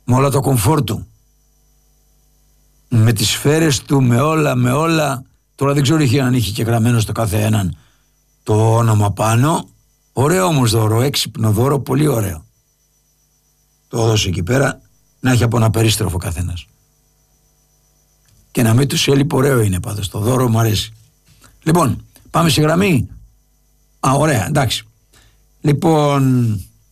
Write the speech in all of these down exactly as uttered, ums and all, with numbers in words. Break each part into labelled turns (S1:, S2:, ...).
S1: με όλα το κομφόρ του, με τις σφαίρες του, με όλα, με όλα. Τώρα δεν ξέρω αν είχε και γραμμένο στο κάθε έναν το όνομα πάνω. Ωραίο όμως δώρο, έξυπνο δώρο, πολύ ωραίο. Το έδωσε εκεί πέρα, να έχει από ένα περίστροφο καθένας. Και να μην τους έλειπε, ωραίο είναι πάντως, το δώρο μου αρέσει. Λοιπόν, πάμε σε γραμμή. Α, ωραία, εντάξει. Λοιπόν,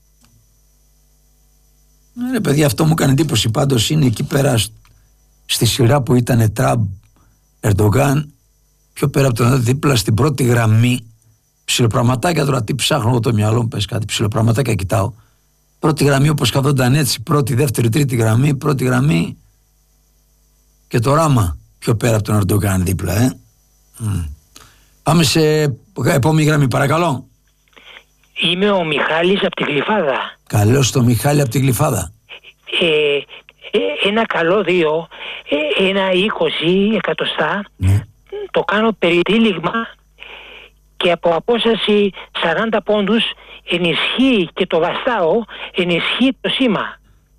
S1: ρε παιδιά, αυτό μου έκανε εντύπωση πάντως, είναι εκεί πέρα στη σειρά που ήταν Τραμπ, Ερντογάν, πιο πέρα από τον δίπλα στην πρώτη γραμμή, ψιλοπραγματάκια. Τώρα τι ψάχνω εγώ το μυαλό μου, πες κάτι, ψιλοπραγματάκια κοιτάω. Πρώτη γραμμή όπως καθόταν έτσι, πρώτη, δεύτερη, τρίτη γραμμή, πρώτη γραμμή και το ράμα πιο πέρα από τον Ερντογάν δίπλα, ε. Mm. Πάμε σε επόμενη γραμμή, παρακαλώ.
S2: Είμαι ο Μιχάλης από τη Γλυφάδα.
S1: Καλώς το Μιχάλη από τη Γλυφάδα.
S2: Ε, ε, ένα καλώδιο, ε, ένα είκοσι εκατοστά,
S1: ναι.
S2: Το κάνω περιτύλιγμα και από απόσταση σαράντα πόντους ενισχύει και το βαστάω, ενισχύει το σήμα.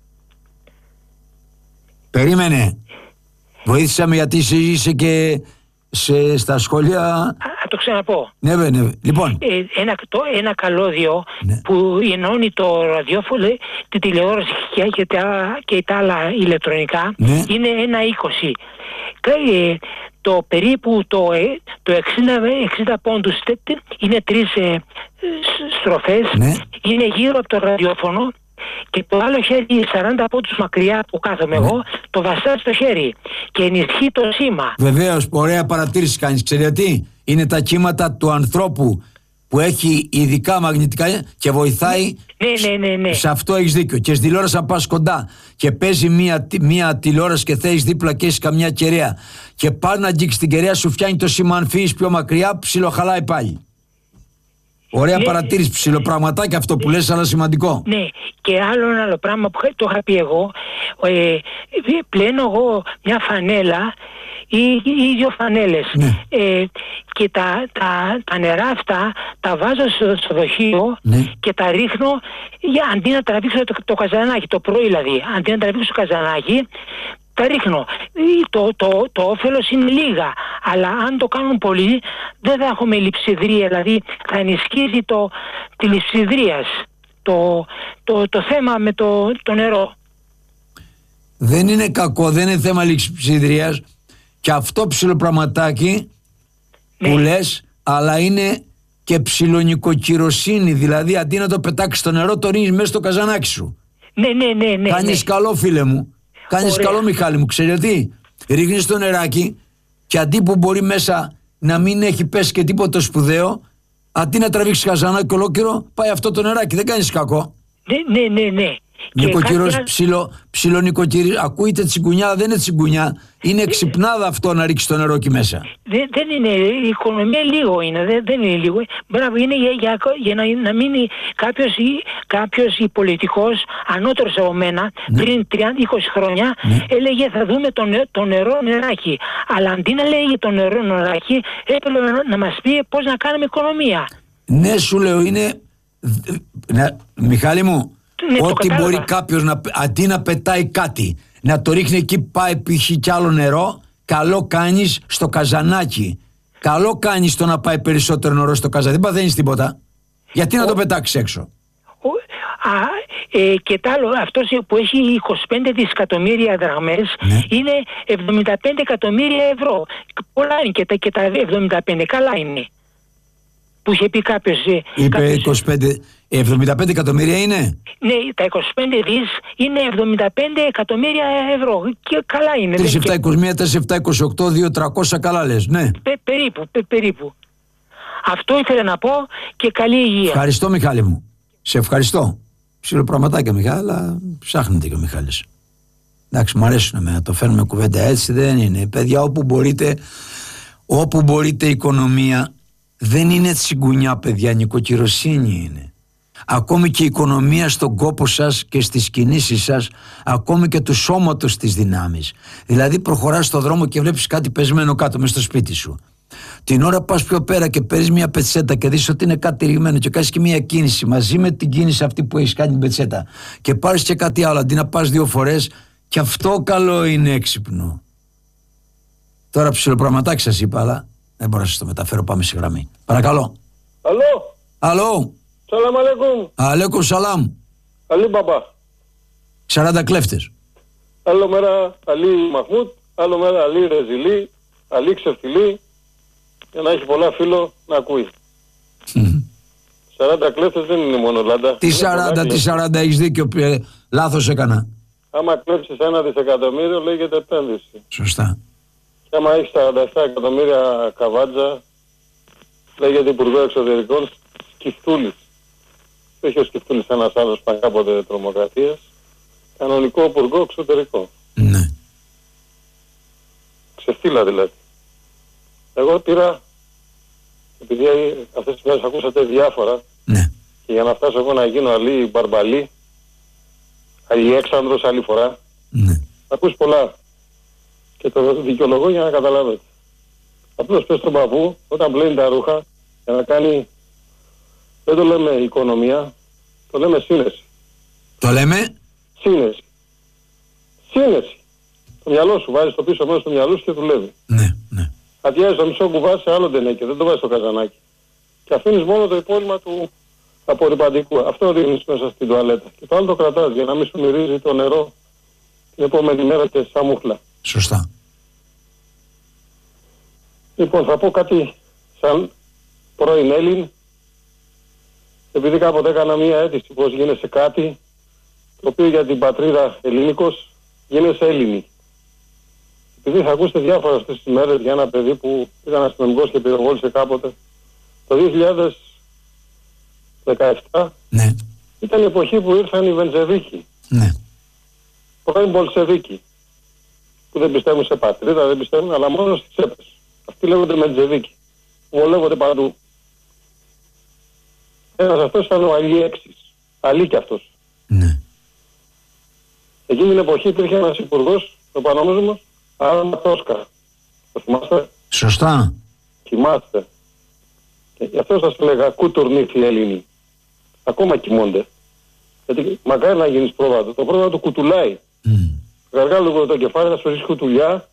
S1: Περίμενε. Βοήθησαμε γιατί είσαι, είσαι και σε, στα σχολεία.
S2: Α, το ξαναπώ.
S1: Ναι, ναι. Λοιπόν.
S2: Ε, ένα, το, ένα καλώδιο, ναι, που ενώνει το ραδιόφωνο, τη τηλεόραση και τα, και τα άλλα ηλεκτρονικά, ναι, είναι ένα είκοσι. Ε, το περίπου το, το εξήντα πόντους είναι τρεις ε, στροφές, ναι, είναι γύρω από το ραδιόφωνο. Και το άλλο χέρι, σαράντα πόντους μακριά που κάθομαι, ναι, εγώ, το βαστά στο χέρι και ενισχύει το σήμα.
S1: Βεβαίως, ωραία παρατήρηση κάνεις. Ξέρετε γιατί? Είναι τα κύματα του ανθρώπου που έχει ειδικά μαγνητικά και βοηθάει.
S2: Ναι, ναι, ναι, ναι.
S1: Σε αυτό έχεις δίκιο. Και στην τηλεόραση, αν πας κοντά και παίζει μία, μία τηλεόραση και θες δίπλα και έχεις καμιά κεραία και πας να αγγίξεις την κεραία, σου φτιάνει το σήμα. Αν φύγεις πιο μακριά, ψιλοχαλάει πάλι. Ωραία, ναι, παρατήρηση, ψιλοπραγματάκι αυτό που, ναι, λες, αλλά σημαντικό.
S2: Ναι, και άλλο ένα άλλο πράγμα που το είχα πει εγώ, ε, πλένω εγώ μια φανέλα ή, ή δύο φανέλες, ναι, ε, και τα, τα, τα νερά αυτά τα βάζω στο, στο δοχείο, ναι, και τα ρίχνω, για, αντί να τραβήξω το, το καζανάκι, το πρωί δηλαδή, αντί να τραβήξω το καζανάκι, τα ρίχνω. Το, το, το όφελος είναι λίγα, αλλά αν το κάνουν πολύ δεν θα έχουμε λειψιδρία, δηλαδή θα ενισχύσει το, τη λειψιδρίας, το, το, το θέμα με το, το νερό.
S1: Δεν είναι κακό, δεν είναι θέμα λειψιδρίας και αυτό ψιλοπραγματάκι, ναι, που λες, αλλά είναι και ψιλονικοκυροσύνη, δηλαδή αντί να το πετάξεις στο νερό το ρίχνεις μέσα στο καζανάκι σου.
S2: Ναι, ναι, ναι, ναι.
S1: Κάνεις, ναι, καλό, φίλε μου. Κάνεις καλό, Μιχάλη μου, ξέρεις τι? Ρίχνεις το νεράκι και αντί που μπορεί μέσα να μην έχει πέσει και τίποτα σπουδαίο, αντί να τραβήξεις καζανάκι ολόκληρο, πάει αυτό το νεράκι, δεν κάνεις κακό.
S2: Ναι, ναι, ναι, ναι.
S1: Νοικοκυρός,
S2: κάποια...
S1: ψιλο, ψιλονικοκυρί, ακούγεται τσιγκουνιά, δεν είναι τσιγκουνιά, είναι ξυπνάδα αυτό να ρίξεις το νερό εκεί μέσα.
S2: Δεν, δεν είναι, η οικονομία λίγο είναι, δεν, δεν είναι λίγο. Μπράβο, είναι για, για, για να, να μείνει κάποιος, κάποιος πολιτικός ανώτερος από μένα, ναι, πριν τριάντα είκοσι χρόνια, ναι, έλεγε θα δούμε το, νε, το νερό νεράκι. Αλλά αντί να λέγει το νερό νεράκι, έπρεπε να, να μας πει πώς να κάνουμε οικονομία.
S1: Ναι, σου λέω, είναι. Να, Μιχάλη μου, ναι, ό,τι μπορεί κάποιος να, αντί να πετάει κάτι, να το ρίχνει εκεί, πάει π.χ. κι άλλο νερό, καλό κάνεις στο καζανάκι. Καλό κάνεις το να πάει περισσότερο νερό στο καζανάκι. Δεν παθαίνεις τίποτα. Γιατί Ο... να το πετάξεις έξω?
S2: Ο... Α, ε, και τ' άλλο, αυτός που έχει είκοσι πέντε δισεκατομμύρια δραχμές, ναι, είναι εβδομήντα πέντε εκατομμύρια ευρώ. Πολλά είναι και τα, και τα εβδομήντα πέντε, καλά είναι. Που είχε πει κάποιος.
S1: Είπε
S2: κάποιος...
S1: είκοσι πέντε, εβδομήντα πέντε εκατομμύρια είναι.
S2: Ναι, τα είκοσι πέντε δις είναι εβδομήντα πέντε εκατομμύρια ευρώ. Και καλά είναι.
S1: τρία επτά είκοσι μία, τέσσερα επτά είκοσι οκτώ, δύο τριακόσια, καλά λες, ναι.
S2: Πε, περίπου, πε, περίπου. Αυτό ήθελα να πω και καλή υγεία.
S1: Ευχαριστώ, Μιχάλη μου. Σε ευχαριστώ. Ψιλοπραγματάκια, Μιχάλη, αλλά ψάχνετε και ο Μιχάλης. Εντάξει, μου αρέσουν να το φέρνουμε κουβέντα έτσι, δεν είναι. Παιδιά, όπου μπορείτε, όπου μπορείτε η οικονομία δεν είναι τσιγκουνιά, παιδιά, νοικοκυροσύνη είναι. Ακόμη και η οικονομία στον κόπο σας και στις κινήσεις σας, ακόμη και του σώματος της δυνάμεις. Δηλαδή προχωράς στον δρόμο και βλέπεις κάτι πεσμένο κάτω μες στο σπίτι σου. Την ώρα πας πιο πέρα και παίρνεις μια πετσέτα και δεις ότι είναι κάτι ρηγμένο και κάνεις και μια κίνηση μαζί με την κίνηση αυτή που έχεις κάνει την πετσέτα και πάρεις και κάτι άλλο αντί να πας δύο φορές, και αυτό καλό είναι έξυπνο. Τώρα ψιλοπραγματάκι σας είπα, αλλά δεν μπορώ να σας το μεταφέρω. Πάμε σε γραμμή. Παρακαλώ.
S3: Αλό.
S1: Αλό.
S3: Σαλάμ αλέκουμ.
S1: Αλέκουμ σαλάμ.
S3: Αλή μπαμπά.
S1: σαράντα κλέφτες.
S3: Άλλο μέρα Αλή Μαχμούτ, άλλο μέρα Αλή Ρεζιλή, Αλή Ξεφτιλή, για να έχει πολλά φίλο να ακούει. σαράντα κλέφτες δεν είναι μόνο λάντα.
S1: Τι σαράντα, τι σαράντα, έχεις δίκιο, ε, λάθος έκανα.
S3: Άμα κλέψεις ένα δισεκατομμύριο λέγεται επένδυση.
S1: Σωστά.
S3: Και άμα έχεις σαράντα επτά εκατομμύρια καβάτζα λέγεται Υπουργό Εξωτερικών Σκυφτούλης. Όχι ο Σκυφτούλης ένας άλλος παν κάποτε τρομοκρατίας. Κανονικό Υπουργό Εξωτερικό.
S1: Ναι.
S3: Ξεφτύλα δηλαδή. Εγώ πήρα, επειδή αυτές τις μέρες ακούσατε διάφορα,
S1: Ναι.
S3: και για να φτάσω εγώ να γίνω Αλή Μπαρμπαλή, Αλή Έξανδρος άλλη φορά,
S1: Ναι.
S3: θα ακούσει πολλά. Και το δικαιολογώ για να καταλάβετε. Απλώς πες στον παππού, όταν πλένει τα ρούχα, για να κάνει, δεν το λέμε οικονομία, το λέμε σύνεση.
S1: Το λέμε.
S3: Σύνεση. Σύνεση. Το μυαλό σου βάζεις το πίσω μέρος του μυαλού σου και δουλεύει.
S1: Ναι, ναι.
S3: Αδειάζεις το μισό κουβά σε άλλο ντενέκι, δεν το βάζεις στο καζανάκι. Και αφήνεις μόνο το υπόλοιπα του απορριπαντικού. Αυτό ρίχνεις μέσα στην τουαλέτα. Και το άλλο το κρατάς για να μην σου μυρίζει το νερό την επόμενη μέρα και σαν μούχλα.
S1: Σωστά.
S3: Λοιπόν, θα πω κάτι σαν πρώην Έλλην. Επειδή κάποτε έκανα μία αίτηση πως γίνεσαι κάτι, το οποίο για την πατρίδα ελληνικός γίνεσαι Έλληνη. Επειδή θα ακούσετε διάφορα αυτές τις μέρες για ένα παιδί που ήταν αστυνομικός και πυροβόλησε κάποτε, το δύο χιλιάδες δεκαεπτά
S1: Ναι.
S3: ήταν η εποχή που ήρθαν οι Βενζεβίκοι,
S1: Ναι.
S3: πρώην Μπολσεβίκοι, που δεν πιστεύουν σε πατρίδα, δεν πιστεύουν, αλλά μόνο στις τσέπες. Αυτοί λέγονται Μεντζεβίκοι, που βολεύονται παντού. Ένας αυτός ήταν ο Αλή Έξης, Αλή κι αυτός.
S1: Ναι.
S3: Εκείνη την εποχή υπήρχε ένας υπουργός, το πανόμισμος, Άρα Τόσκα. Το θυμάστε?
S1: Σωστά.
S3: Θυμάστε. Και γι' αυτό σας έλεγα κουτουρνίθι οι Έλληνοι. Ακόμα κοιμώνται. Γιατί μακάρι να γίνεις πρόβατο. Το πρόβατο κουτουλάει.
S1: Mm.
S3: Γαργά λίγο το κεφάλι, θα σου ρίξει κουτουλιά.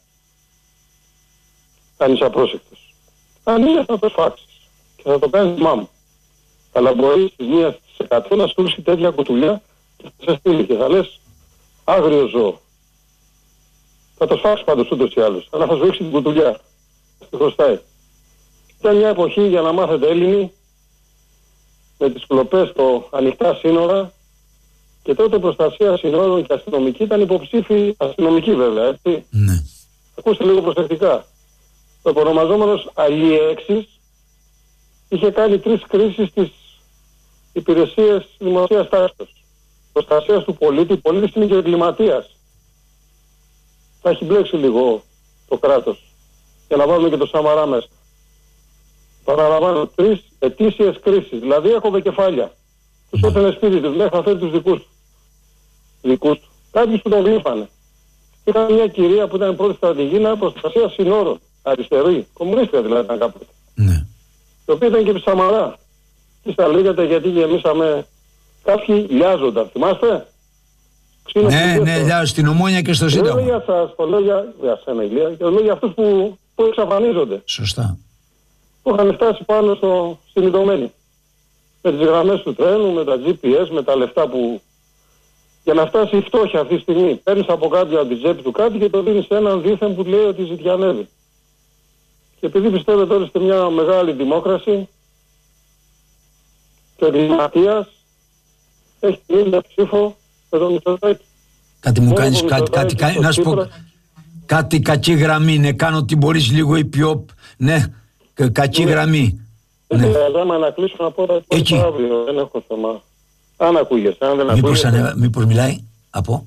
S3: Αν είσαι απρόσεκτος. Αν είναι θα το φάξεις. Και θα το κάνεις μάμου. Αλλά μπορείς στις μία στις εκατό να σου ρίξει τέτοια κουτουλιά και θα σε στείλει και θα λες άγριο ζώο. Θα το σφάξεις πάντως ούτως ή άλλως. Αλλά θα σου ρίξει την κουτουλιά. Στη χρωστάει. Ήταν μια εποχή για να μάθετε Έλληνοι με τις κλοπές στο ανοιχτά σύνορα και τότε προστασία συνόρων και αστυνομική ήταν υποψήφοι, αστυνομικοί βέβαια, έτσι.
S1: Ναι.
S3: Ακούστε λίγο προσεκτικά. Ο επωνομαζόμενος Αλή Έξης είχε κάνει τρεις κρίσεις στις υπηρεσίες δημοσίας τάξης. Προστασίας του πολίτη, πολίτης είναι και εγκληματίας. Θα έχει μπλέξει λίγο το κράτος. Για να βάλουμε και το Σαμαρά μέσα. Παραλαμβάνω τρεις ετήσιες κρίσεις. Δηλαδή έκοβε κεφάλια. Τους έφερε σπίτι τους, μέχρι να φέρει τους δικούς του. Δικούς του. Κάποιους που τον γλύφανε. Είχαν μια κυρία που ήταν πρώτη στρατηγίνα προστασία συνόρων. Αριστερή. Κομμουνίστρια δηλαδή ήταν κάποτε.
S1: Ναι.
S3: Η οποία ήταν και επί Σαμαρά. Τι στα λέγατε γιατί γεμίσαμε. Κάποιοι λιάζονταν. Θυμάστε? Ξύνο
S1: Ναι, ναι, λιάζω στην Ομόνια και στο
S3: Δεν λέω
S1: Σύνταγμα.
S3: για σας, το λέω για, για σένα Ηλία, και το λέω για αυτούς που, που εξαφανίζονται.
S1: Σωστά.
S3: Που είχαν φτάσει πάνω στο συνειδωμένοι. Με τις γραμμές του τρένου, με τα τζι πι ες, με τα λεφτά που... Για να φτάσει η φτώχεια αυτή τη στιγμή. Παίρνεις από κάποιο από την τσέπη του κάτι και το δίνεις σε έναν δίθεν που λέει ότι ζητιανεύει. Και επειδή πιστεύετε όλοι σε μια μεγάλη δημόκραση και ο εγκληματίας έχει την ίδια ψήφο με τον Μητσοτάκη.
S1: Κάτι μου
S3: Μόνο
S1: κάνεις,
S3: που
S1: κάτι, κάτι,
S3: Μητσοτάκης
S1: κάτι, να σου
S3: στο
S1: πω,
S3: Τσίπρα.
S1: κάτι κακή γραμμή, ναι, κάνω ότι μπορείς λίγο ή πιο, ναι, κα- κακή
S3: Ναι.
S1: γραμμή.
S3: Δεν
S1: Ναι.
S3: χρειάζομαι να κλείσω να πω τα
S1: Εκεί.
S3: υπόλοιπα αύριο. Δεν έχω θέμα. Αν ακούγεσαι, αν δεν
S1: Μήπως,
S3: ακούγεσαι.
S1: ανε- μήπως μιλάει από,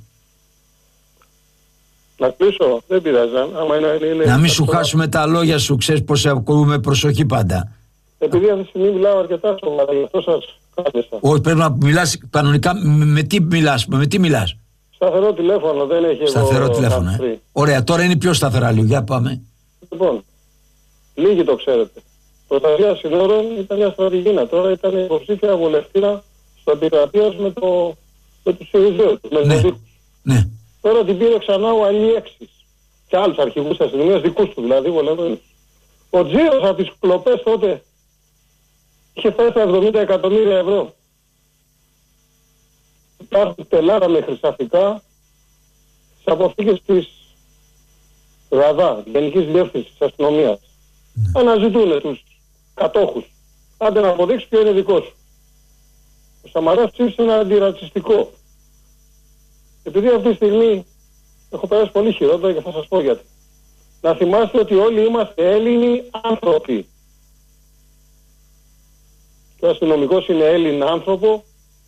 S3: Να κλείσω, δεν πειράζει. Άμα είναι, είναι,
S1: να μην
S3: είναι
S1: σου
S3: αυτό.
S1: χάσουμε τα λόγια σου, ξέρεις πως σε ακούμε προσοχή πάντα.
S3: Επειδή αυτή τη στιγμή μιλάω αρκετά σοβαρά, γι' αυτό σας κάλεσα.
S1: Όχι, πρέπει να μιλάς κανονικά, με, με τι μιλάς, με τι μιλάς.
S3: Σταθερό τηλέφωνο, δεν έχει
S1: Σταθερό
S3: εγώ
S1: τηλέφωνο, ε.
S3: hands-free.
S1: Ωραία, τώρα είναι πιο σταθερά λίγο, για πάμε.
S3: Λοιπόν, Λίγοι το ξέρετε. Προστασία συνόρων ήταν μια στρατηγίνα. Τώρα ήταν υποψήφια βουλευτήνα στο Αντικρατείας με, το, με τους Ιουζέους, με τους
S1: Ναι. Ναι.
S3: Τώρα την πήρε ξανά ο Αλιέξης και άλλους αρχηγούς αστυνομίας, δικούς του δηλαδή, βολευμένους. Ο τζίρος από τις κλοπές τότε είχε φτάσει στα εβδομήντα εκατομμύρια ευρώ. Υπάρχουν τελάρα με χρυσαφικά σε αποθήκες της ΓΑΔΑ, Γενικής Διεύθυνσης Αστυνομίας. Mm. Αναζητούν τους κατόχους. Άντε να αποδείξει ποιο είναι δικό σου. Ο Σαμαράς ψήφισε ένα αντιρατσιστικό. Επειδή αυτή τη στιγμή έχω περάσει πολύ χειρότερα και θα σας πω γιατί. Να θυμάστε ότι όλοι είμαστε Έλληνοι άνθρωποι. Και ο αστυνομικός είναι Έλληνα άνθρωπο.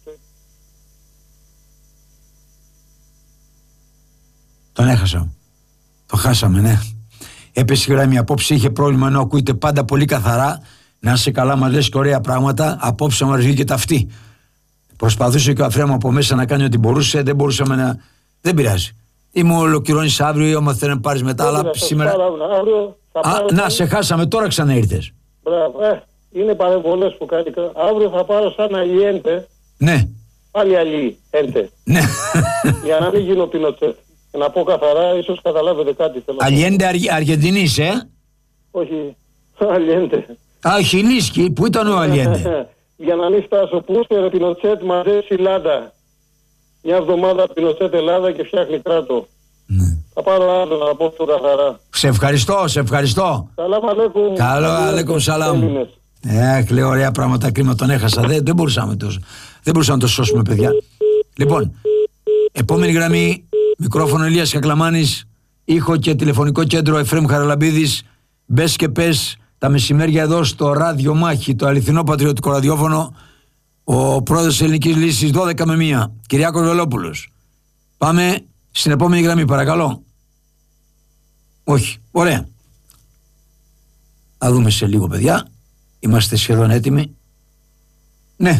S1: Τον έχασα. Το χάσαμε, ναι. Έπεσε η γραμμή. Απόψε είχε πρόβλημα, ενώ ακούγεται πάντα πολύ καθαρά. Να είσαι καλά, μας λες και ωραία πράγματα. Απόψε μας βγήκε ταυτή. Προσπαθούσε και ο Αφρέμα από μέσα να κάνει ό,τι μπορούσε. Δεν μπορούσαμε να. Δεν πειράζει. Ή μου ολοκληρώνεις αύριο ή όμως θέλει να πάρεις μετά. Αλλά σήμερα.
S3: Αύριο θα
S1: Α,
S3: πάρω...
S1: να, σε χάσαμε, τώρα ξανά ήρθες.
S3: Μπράβο, ε, είναι παρεμβολές που κάνει. Αύριο θα πάρω σαν αλλιέντε.
S1: Ναι.
S3: Πάλι αλλιέντε.
S1: Ναι.
S3: Για να μην γίνω Πινοτσέτ. Και να πω καθαρά, ίσως καταλάβετε κάτι.
S1: Αλλιέντε Αργ... Αργεντινής, ε.
S3: Όχι, αλλιέντε.
S1: Α, Χιλίσκι, πού ήταν ο Αλλιέντε.
S3: Για να μην φτάσω, πού είστε Πινοτσέτ μαζέψει Ελλάδα. Μια εβδομάδα Πινοτσέτ Ελλάδα και φτιάχνει κράτο.
S1: Ναι.
S3: Θα πάρω άλλο να πω αυτό καθαρά.
S1: Σε ευχαριστώ, σε ευχαριστώ.
S3: Σαλάμ αλέκουμ.
S1: Καλό, αλέκουμ σαλάμ. Ε, λέει ωραία πράγματα, κρίμα, τον έχασα. Δεν, δεν μπορούσαμε τόσο. Δεν μπορούσαμε να το σώσουμε, παιδιά. Λοιπόν, επόμενη γραμμή, μικρόφωνο Ηλίας Κακλαμάνης, ήχο και τηλεφωνικό κέντρο Εφραίμ Χαραλαμπίδης. Μπες και πες τα μεσημέρια εδώ στο Ράδιο Μάχη, το αληθινό πατριωτικό ραδιόφωνο. Ο πρόεδρος της Ελληνικής Λύσης δώδεκα με μία, Κυριάκος Βελόπουλος. Πάμε στην επόμενη γραμμή, παρακαλώ. Όχι, ωραία. Θα δούμε σε λίγο, παιδιά. Είμαστε σχεδόν έτοιμοι. Ναι.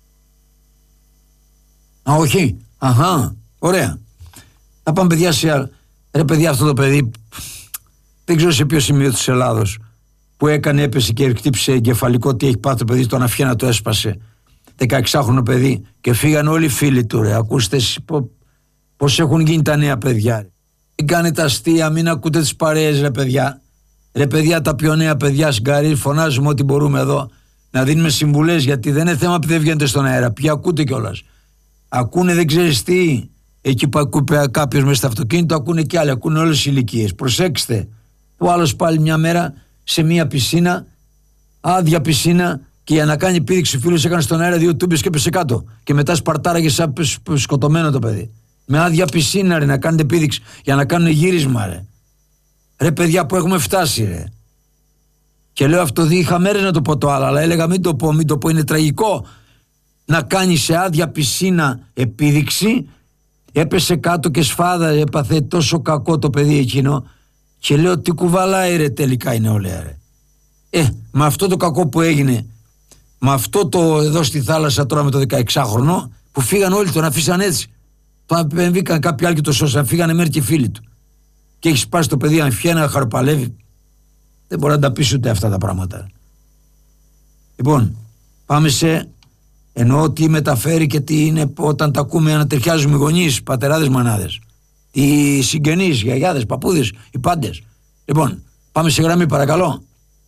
S1: Α, όχι. Αχα, ωραία. Θα πάμε, παιδιά, σε... Ρε παιδιά, αυτό το παιδί δεν ξέρω σε ποιο σημείο της Ελλάδος που έκανε, έπεσε και χτύπησε εγκεφαλικό, τι έχει πάθει το παιδί, τον αφιένα το έσπασε. δεκαεξάχρονο παιδί και φύγαν όλοι οι φίλοι του, ρε. Ακούστε πώς έχουν γίνει τα νέα παιδιά, ρε. Μην κάνετε αστεία, μην ακούτε τις παρέες, ρε παιδιά. Ρε παιδιά, τα πιο νέα παιδιά συγκαρί, φωνάζουμε ό,τι μπορούμε εδώ να δίνουμε συμβουλές, γιατί δεν είναι θέμα που δεν βγαίνετε στον αέρα. Ποιοι ακούτε κιόλας. Ακούνε δεν ξέρεις τι. Εκεί που ακούει κάποιος μέσα στο αυτοκίνητο, ακούνε κι άλλοι. Ακούνε όλες οι ηλικίες. Προσέξτε. Ο άλλος πάλι μια μέρα σε μια πισίνα, άδεια πισίνα, και για να κάνει επίδειξη φίλους έκανε στον αέρα δύο τούμπες και έπεσε κάτω. Και μετά σπαρτάραγε σαν σκοτωμένο το παιδί. Με άδεια πισίνα, ρε, να κάνετε επίδειξη για να κάνουν γύρισμα, ρε. Ρε παιδιά, που έχουμε φτάσει, ρε. Και λέω αυτό, είχα μέρες να το πω το άλλο, αλλά έλεγα μην το πω, μην το πω, είναι τραγικό να κάνει σε άδεια πισίνα επίδειξη. Έπεσε κάτω και σφάδα, έπαθε τόσο κακό το παιδί εκείνο. Και λέω τι κουβαλάει, ρε, τελικά η νεολαία, ρε. Ε, με αυτό το κακό που έγινε, με αυτό το εδώ στη θάλασσα τώρα με το δεκαεξάχρονο, που φύγαν όλοι, τον αφήσαν έτσι. Τον απεμβήκαν κάποιοι άλλοι και το σώσαν, φύγανε μέρη και φίλοι του. Και έχει σπάσει το παιδί, αν φιένα να χαροπαλεύει. Δεν μπορεί να τα πεις ούτε αυτά τα πράγματα. Λοιπόν, πάμε σε. Εννοώ τι μεταφέρει και τι είναι όταν τα ακούμε ανατριχιάζουμε οι γονείς, πατεράδες, μανάδες. Οι συγγενείς, γιαγιάδες, παππούδες, οι πάντες. Λοιπόν, πάμε σε γραμμή, παρακαλώ.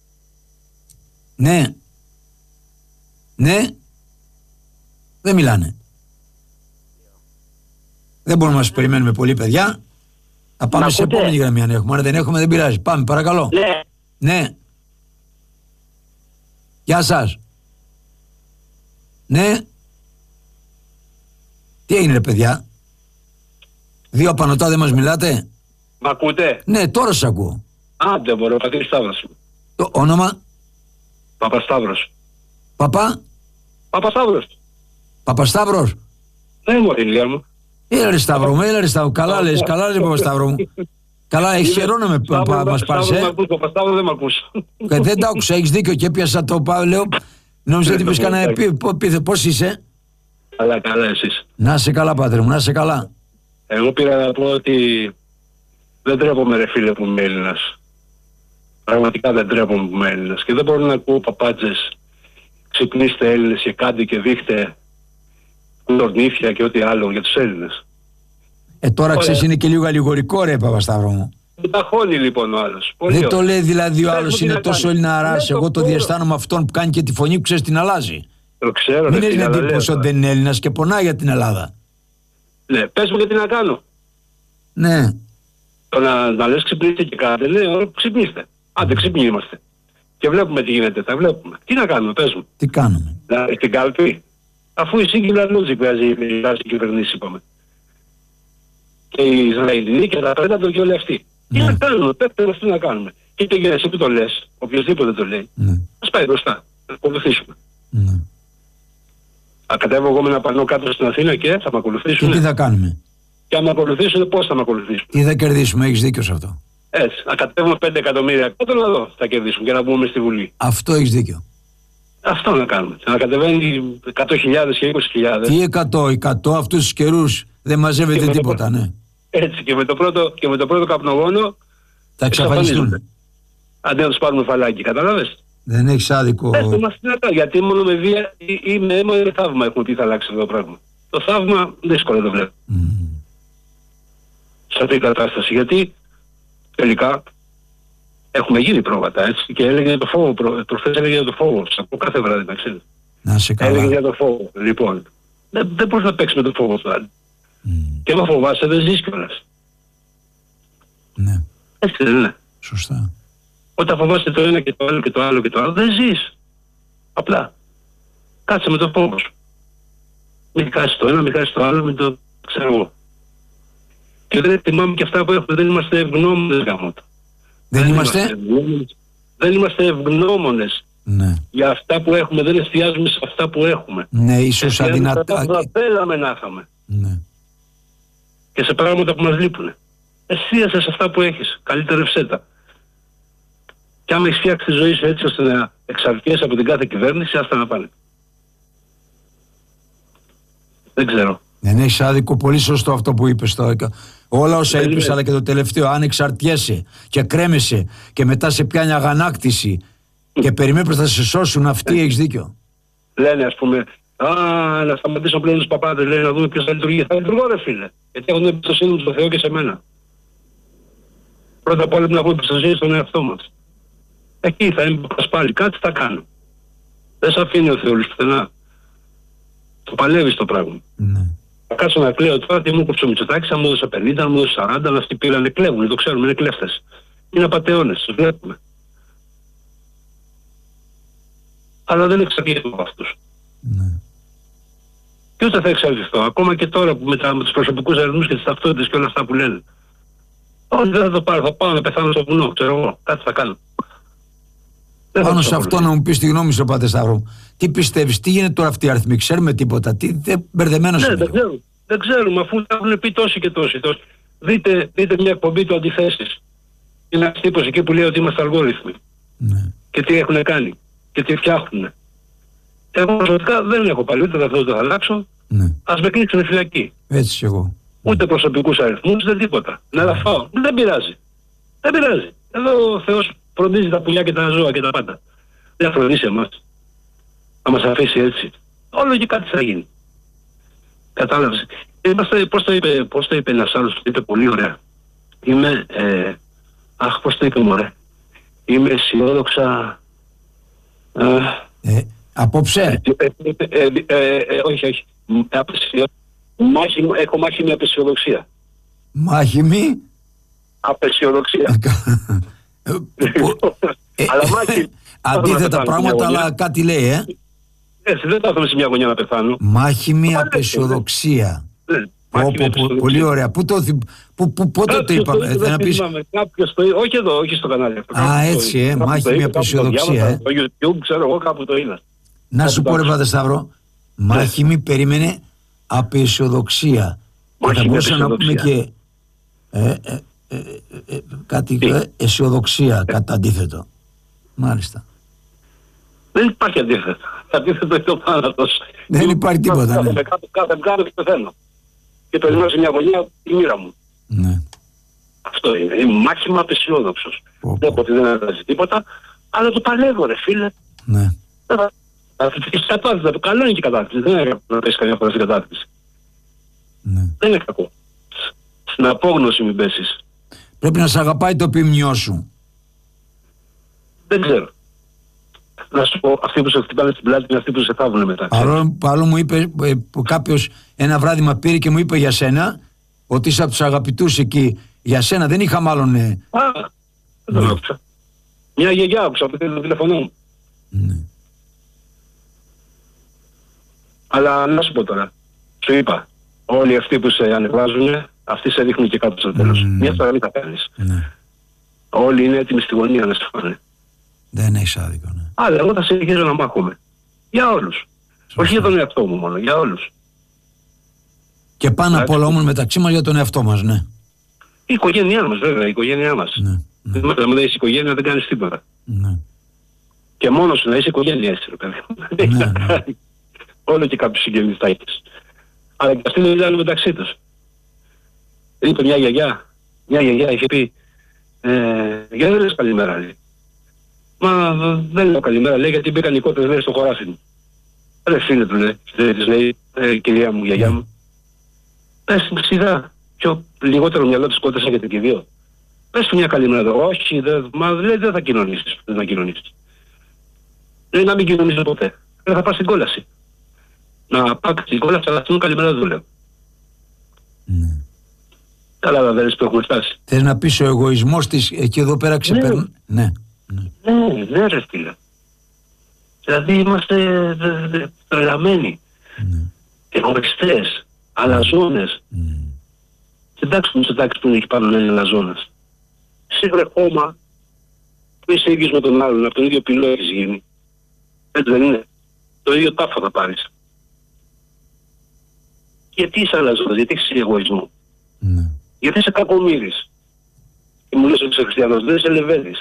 S1: Ναι. Ναι. Δεν μιλάνε. Δεν μπορούμε να μας περιμένουμε πολύ, παιδιά. Θα πάμε σε επόμενη γραμμή αν έχουμε. Αν δεν έχουμε, δεν πειράζει. Πάμε, παρακαλώ.
S2: Ναι.
S1: Ναι. Γεια σας. Ναι. Τι έγινε, ρε παιδιά. Δύο απανωτά δεν μας μιλάτε.
S4: Μ' ακούτε?
S1: Ναι, τώρα σας ακούω.
S4: Άντε μπορώ, Πατήρης Σταύρος.
S1: Το όνομα?
S4: Παπασταύρος.
S1: Παπά?
S4: Παπασταύρος.
S1: Παπασταύρος.
S4: Ναι, μωρή, Ηλία μου.
S1: Έλα ρε Σταύρο μου, έλα ρε Σταύρο. Καλά λες, καλά λες Παπασταύρο μου. Καλά, έχεις καιρό να με μας πάρεις, ε.
S4: Παπασταύρο δεν μ' ακούς.
S1: Δεν τα άκουσα, έχεις δίκιο και έπιασα το πάω, λέω. Νόμιζα ότι είπες κανένα επίθετο. Πώς είσαι?
S4: Καλά, καλά εσείς.
S1: Να είσαι καλά, πάτερ μου, να είσαι καλά.
S4: Εγώ πήρα να πω ότι δεν τρέπομαι, ρε φίλε, που είμαι Έλληνας. Πραγματικά δεν τρέπομαι που είμαι Έλληνας και δεν μπορώ να ακούω παπάντζες. Ξυπνήστε Έλληνες και κάντε και δείχτε κουλορνήθια και ό,τι άλλο για τους Έλληνες.
S1: Ε, τώρα ξέρεις είναι και λίγο αλληγορικό ρε Παπασταύρο μου.
S4: Δεν ταχώνει λοιπόν ο άλλος. Πολύ
S1: δεν το λέει δηλαδή ο
S4: Πες
S1: άλλος
S4: μου τι
S1: είναι
S4: να
S1: τόσο
S4: κάνει.
S1: Ελληναράς.
S4: Ναι,
S1: Εγώ το
S4: το
S1: διαισθάνομαι αυτόν που κάνει και τη φωνή που ξέρεις την αλλάζει.
S4: Το ξέρω.
S1: Μην
S4: ρε,
S1: έχει
S4: φίλε, αλλά
S1: εντύπωση
S4: λέω
S1: ότι δεν είναι Έλληνας και πονάει για την Ελλάδα.
S4: Ναι, πες μου γιατί να κάνω.
S1: Ναι.
S4: Το να, να λες ξυπνήστε και κάντε, ναι, ωραία, ξυπνήστε. Άντε ξυπνοί είμαστε. Και βλέπουμε τι γίνεται, τα βλέπουμε. Τι να κάνουμε, πες μου.
S1: Τι κάνουμε.
S4: Να, στην κάλπη. Αφού η singular logic βγάζει η βάση κυβερνήση, είπαμε. Και οι Ισραηλινοί και τα πέντα και όλοι αυτοί. Τι
S1: Ναι.
S4: να κάνουμε, πέφτει μας τι να κάνουμε. Και είτε και εσύ που το λες, οποιοδήποτε το λέει,
S1: Ναι.
S4: ας πάει μπροστά. Να ακολουθήσουμε.
S1: Ναι.
S4: Θα κατέβω εγώ με ένα πανό κάτω στην Αθήνα και θα με
S1: Και
S4: ακολουθήσουν.
S1: τι θα κάνουμε.
S4: Και αν με ακολουθήσουν, πώς θα με ακολουθήσουν.
S1: Τι θα κερδίσουμε, έχεις δίκιο σε αυτό.
S4: Έτσι, να κατέβουμε πέντε εκατομμύρια κάτω να δω, θα κερδίσουμε και να μπούμε στη Βουλή.
S1: Αυτό έχεις δίκιο.
S4: Αυτό να κάνουμε. Να κατεβαίνει εκατό χιλιάδες και είκοσι χιλιάδες.
S1: Τι εκατό, εκατό αυτούς τους καιρούς δεν μαζεύεται
S4: Και με το
S1: τίποτα,
S4: πρώτο-
S1: ναι.
S4: Έτσι και με το πρώτο, και με το πρώτο καπνογόνο
S1: Θα εξαφανιστούν.
S4: αντί να τους πάρουμε φαλάκι, κατάλαβες.
S1: Δεν έχεις άδικο.
S4: Πες το μας τι να κάνουμε, γιατί μόνο με βία ή, ή με αίμα ή θαύμα έχουμε πει θα αλλάξει αυτό το πράγμα. Το θαύμα δύσκολο το βλέπω.
S1: Μμ.
S4: Σε αυτή την κατάσταση, γιατί τελικά έχουμε γίνει πρόβατα, έτσι, και έλεγε για το φόβο, προ, προχθές έλεγε για το φόβο, σας ακούω κάθε βράδυ, να ξέρετε.
S1: Να σε
S4: Έλεγε
S1: καλά.
S4: για το φόβο. Λοιπόν, δεν, δεν μπορείς να παίξεις με το φόβο του άλλου.
S1: Μμ.
S4: Και άμα φοβάσαι δεν ζεις κιόλας.
S1: Ναι,
S4: Έτσι δεν είναι.
S1: σωστά.
S4: Όταν φοβάσαι το ένα και το άλλο και το άλλο και το άλλο, δεν ζεις. Απλά. Κάτσε με το φόβο σου. Μην χάσεις το ένα, μην χάσεις το άλλο, μην το ξέρω εγώ. Και δεν εκτιμάμε και αυτά που έχουμε, δεν είμαστε ευγνώμονες γαμώτα.
S1: Δεν είμαστε.
S4: ευγνώμονες. Δεν είμαστε ευγνώμονες
S1: Ναι.
S4: για αυτά που έχουμε, δεν εστιάζουμε σε αυτά που έχουμε.
S1: Ναι, ίσως
S4: Εστιάζουμε σε αυτά που
S1: αδυνατά.
S4: θα θέλαμε να είχαμε.
S1: Ναι.
S4: Και σε πράγματα που μας λείπουν. Εστίασε σε αυτά που έχεις. Καλύτερευσέ τα. Και άμα έχεις φτιάξει τη ζωή σου έτσι ώστε να εξαρτιέσαι από την κάθε κυβέρνηση, άστα να πάνε. Δεν ξέρω.
S1: Δεν έχεις άδικο, πολύ σωστό αυτό που είπες τώρα. Όλα όσα
S4: Δεν
S1: είπες,
S4: είναι.
S1: αλλά και το τελευταίο, αν εξαρτιέσαι και κρέμεσαι και μετά σε πιάνει αγανάκτηση και περιμένεις να σε σώσουν αυτοί, έχεις δίκιο.
S4: Λένε ας πούμε, α, να σταματήσω πλέον τους παπάδες, λένε να δούμε ποιος θα λειτουργεί. Θα λειτουργώ ρε φίλε. Γιατί έχουν εμπιστοσύνη μου στο Θεό και σε μένα. Πρώτα απ' όλα να έχουμε εμπιστοσύνη στον εαυτό μας. Εκεί θα είμαι πάλι, κάτι θα κάνω. Δεν σε αφήνει ο Θεός πουθενά. Το παλεύεις το πράγμα.
S1: Ναι.
S4: Θα κάτσω να κλαίω τώρα τι μου κόψω ο Μητσοτάκης, αν μου έδωσε πενήντα, αν μου έδωσε σαράντα, αν αυτοί πήρανε, κλέβουν, το ξέρουμε, είναι κλέφτες. Είναι απατεώνες, τους βλέπουμε. Αλλά δεν εξαρτιέται από αυτούς.
S1: Ναι.
S4: Και ούτε θα εξαρτηθώ, ακόμα και τώρα που με, τα, με τους προσωπικούς αριθμούς και τις ταυτότητες και όλα αυτά που λένε. Όχι, δεν θα το πάρω, θα πάω να πεθάνω στο βουνό, ξέρω εγώ, κάτι θα κάνω. Δεν θα
S1: Πάνω
S4: τους
S1: σε αυτό
S4: ακολουθήσω.
S1: να μου πεις τη γνώμη σου, Πάτε Σταύρο. Τι πιστεύεις, τι γίνεται τώρα αυτή η αριθμή, ξέρουμε τίποτα, τι, δεν μπερδεμένος
S4: Ναι,
S1: είμαι
S4: δεν
S1: λίγο.
S4: ξέρουμε. Δεν ξέρουμε, αφού τα έχουν πει τόσοι και τόσοι. τόσοι. Δείτε, δείτε μια εκπομπή του Αντιθέσεις. Είναι ένας τύπος εκεί που λέει ότι είμαστε αλγόριθμοι.
S1: Ναι.
S4: Και τι έχουν κάνει. Και τι φτιάχνουν. Εγώ προσωπικά δεν έχω πάλι, ούτε αυτό το θα αλλάξω.
S1: Ναι.
S4: Ας με κλείσουν φυλακή.
S1: Έτσι κι εγώ.
S4: Ούτε προσωπικούς αριθμούς, δεν τίποτα. Να τα φάω. Δεν πειράζει. Δεν πειράζει. Εδώ ο Θεός φροντίζει τα πουλιά και τα ζώα και τα πάντα. Δεν θα φροντίσει εμάς. Θα μας αφήσει έτσι. Όλο και κάτι θα γίνει. Κατάλαβες. Είμαστε, πώς το είπε, πώς το είπε ένας άλλος, το είπε πολύ ωραία. Είμαι, ε, αχ, πώς το είπε μωρέ. Είμαι αισιόδοξα... Ε,
S1: Ε, απόψε.
S4: ε, ε, ε, ε, ε, όχι, όχι. Απεσιο... Μάχη, έχω μάχη με απεσιοδοξία.
S1: Μάχημη.
S4: Απεσιοδοξία.
S1: Ε, που- ε,
S4: Αλλά μάχη...
S1: Αντίθετα πράγματα, αλλά κάτι λέει, ε.
S4: Έτσι, δεν θα έρθουμε σε μια γωνιά να πεθάνω.
S1: Μάχημη
S4: Μα,
S1: απεσιοδοξία.
S4: Ναι,
S1: Πω,
S4: μάχη με
S1: πω, πω,
S4: απεσιοδοξία.
S1: πολύ ωραία. Πού το, θυ- πού, πού, πότε το
S4: Κάποιος
S1: είπαμε,
S4: είπε,
S1: δεν να
S4: δεν
S1: πεις.
S4: θυμάμαι, κάποιος το είπε, όχι εδώ, όχι στο κανάλι αυτό.
S1: Α,
S4: Κάποιος το
S1: έτσι,
S4: είπε.
S1: ε,
S4: Κάπου
S1: μάχη
S4: το
S1: με
S4: είπε, κάπου το
S1: απεσιοδοξία,
S4: διάβασα,
S1: ε.
S4: Στο YouTube, ξέρω εγώ, κάπου το είδα.
S1: Να σου πω ρε
S4: Εντάξει.
S1: Πάτε Σταύρο, μάχημη περίμενε απεσιοδοξία. Και
S4: Μάχη
S1: θα
S4: με
S1: μπορούσαμε να πούμε
S4: απεσιοδοξία.
S1: και ε, ε, ε, ε, ε, κάτι ε, αισιοδοξία κατά αντίθετο. Μάλιστα.
S4: Δεν υπάρχει αντίθετο. Αντίθετο είναι ο θάνατος.
S1: Δεν υπάρχει τίποτα, ναι.
S4: Κάθομαι κάτω, κάτω, κάτω και πεθαίνω. Και περιμένω σε μια γωνιά τη μοίρα μου.
S1: Ναι.
S4: Αυτό είναι. Είμαι μάχημα απεσιόδοξος. Δεν πω ότι δεν αλλάζει τίποτα, αλλά το παλεύω, ρε φίλε.
S1: Ναι.
S4: Στην κατάρτιση, το καλό είναι και η κατάρτιση. Δεν είναι να πέσει καμιά φορά στην κατάρτιση.
S1: Ναι.
S4: Δεν είναι κακό. Στην απόγνωση μην πέσεις.
S1: Πρέπει να σε αγαπάει το ποιμνιό σου.
S4: Δεν ξέρω. Να σου πω, αυτοί που σε χτυπάνε στην πλάτη είναι αυτοί που σε θάβουν μετά.
S1: Άλλο μου είπε, ε, κάποιος ένα βράδυ μα πήρε και μου είπε για σένα ότι είσαι από τους αγαπητούς εκεί. Για σένα δεν είχα μάλλον. Ε...
S4: Α, δεν το άκουσα. Μια γιαγιά άκουσα από το τηλέφωνο μου.
S1: Ναι.
S4: Αλλά να σου πω τώρα, σου είπα, όλοι αυτοί που σε ανεβάζουν, αυτοί σε ρίχνουν και κάτω στο τέλος. Mm. Μια φορά μην τα παίρνεις.
S1: Ναι.
S4: Όλοι είναι έτοιμοι στη γωνία να σε φάνε.
S1: Δεν έχεις άδικο, ναι.
S4: Αλλά εγώ θα συνεχίζω να μάχομαι. Για όλους. Σωστά. Όχι για τον εαυτό μου μόνο, για όλους.
S1: Και πάνω απ' όλα όμως μεταξύ μας για τον εαυτό μας, ναι.
S4: Η οικογένειά μας, βέβαια, η οικογένειά μας.
S1: Ναι, ναι.
S4: Δεν δεν έχεις οικογένεια, δεν κάνεις τίποτα.
S1: Ναι.
S4: Και μόνος σου να είσαι οικογένεια, είσαι, ρε παιδί.
S1: Ναι, ναι.
S4: Όλο και κάποιους συγγενείς θα έχεις. Αλλά και αυτοί δεν μιλάνε μεταξύ τους. Είπε μια γιαγιά, μια γιαγιά είχε πει, ε, γιατί δεν λες καλημέρα, λέει. Μα δεν λέω καλημέρα, λέει, γιατί μπήκαν οι κότες, λέει, στο χωράφι μου. Ρε φίλε του, λέει, της λέει, ε, κυρία μου, γιαγιά μου. Πες μου σιγά, πιο λιγότερο μυαλό της κότες έχετε και δύο. Πες του μια καλημέρα εδώ. Όχι, δε, μα λέει, δεν θα κοινωνήσεις, δεν θα κοινωνήσεις. Λέει να μην κοινωνήσεις ποτέ. Δεν θα πας στην κόλαση. Να πας στην κόλαση, αλλά αυτήν καλημέρα δεν λέω.
S1: Ναι.
S4: Καλά δαδέρες που έχουμε φτάσει.
S1: Θες να πεις ο εγωισμός της εκεί εδώ πέρα ξεπερνά. Ναι.
S4: Ναι, ναι, ναι ρε φίλε. Δηλαδή είμαστε τρελαμένοι.
S1: Ναι.
S4: Εγωιστές, αλαζόνες.
S1: Mm.
S4: Συντάξτε μου συντάξει που έχει πάνω να είναι αλαζόνας. Εσύ βρε χώμα που είσαι ίδιος με τον άλλον, από τον ίδιο πυλό έχεις γίνει. Έτσι δεν είναι. Το ίδιο τάφο θα πάρεις. Γιατί είσαι αλαζόνας, γιατί έχεις εγωισμό.
S1: Ναι.
S4: Γιατί είσαι κακομοίρης. Και μου λες ότι είσαι χριστιανός, δεν είσαι λεβέντης.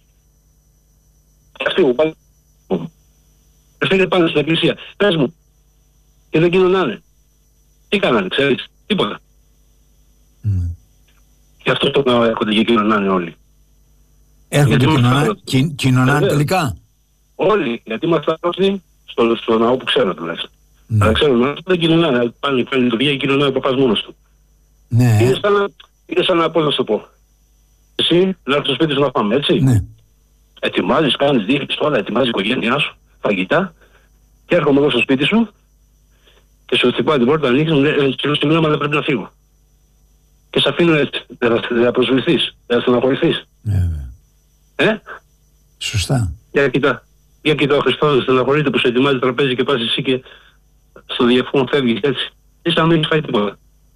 S4: Και αυτοί μου πάνε. Αυτοί πάνε στην εκκλησία. Πες μου. Και δεν κοινωνάνε. Τι κάνανε, ξέρεις. Τίποτα.
S1: Ναι.
S4: Γι' αυτό το να έρχονται και κοινωνάνε όλοι.
S1: Έρχονται και κοινωνάνε, κι, κοινωνάνε τελικά.
S4: Όλοι. Γιατί είμαστε άρρωστοι στο, στο ναό που ξέρω τουλάχιστον.
S1: Ναι.
S4: Αλλά ξέρουν ότι δεν κοινωνάνε. Πάνε πάλι λειτουργία και κοινωνάει ο παπάς μόνος του.
S1: Ναι.
S4: Είναι σαν να, είναι σαν να, πώς να σου το πω. Εσύ να έρθεις στο σπίτι σου να πάμε, έτσι.
S1: Ναι.
S4: Ετοιμάζεις, κάνεις δίχτυς τώρα, ετοιμάζεις η οικογένειά σου, φαγητά. Και έρχομαι εγώ στο σπίτι σου και σου χτυπάω την πόρτα, ανοίξεις, μου λέει, σήμερα δεν πρέπει να φύγω. Και σε αφήνω έτσι, δεν θα προσβληθείς, δεν θα στεναχωρηθείς.
S1: Βέβαια.
S4: Ε?
S1: Σωστά.
S4: Για κοιτά. Για κοιτά ο Χριστός, στεναχωρείται που σε ετοιμάζει τραπέζι και πας εσύ και στο διεφόν φεύγεις έτσι. Είσαι να μην έχεις φάει τίποτα.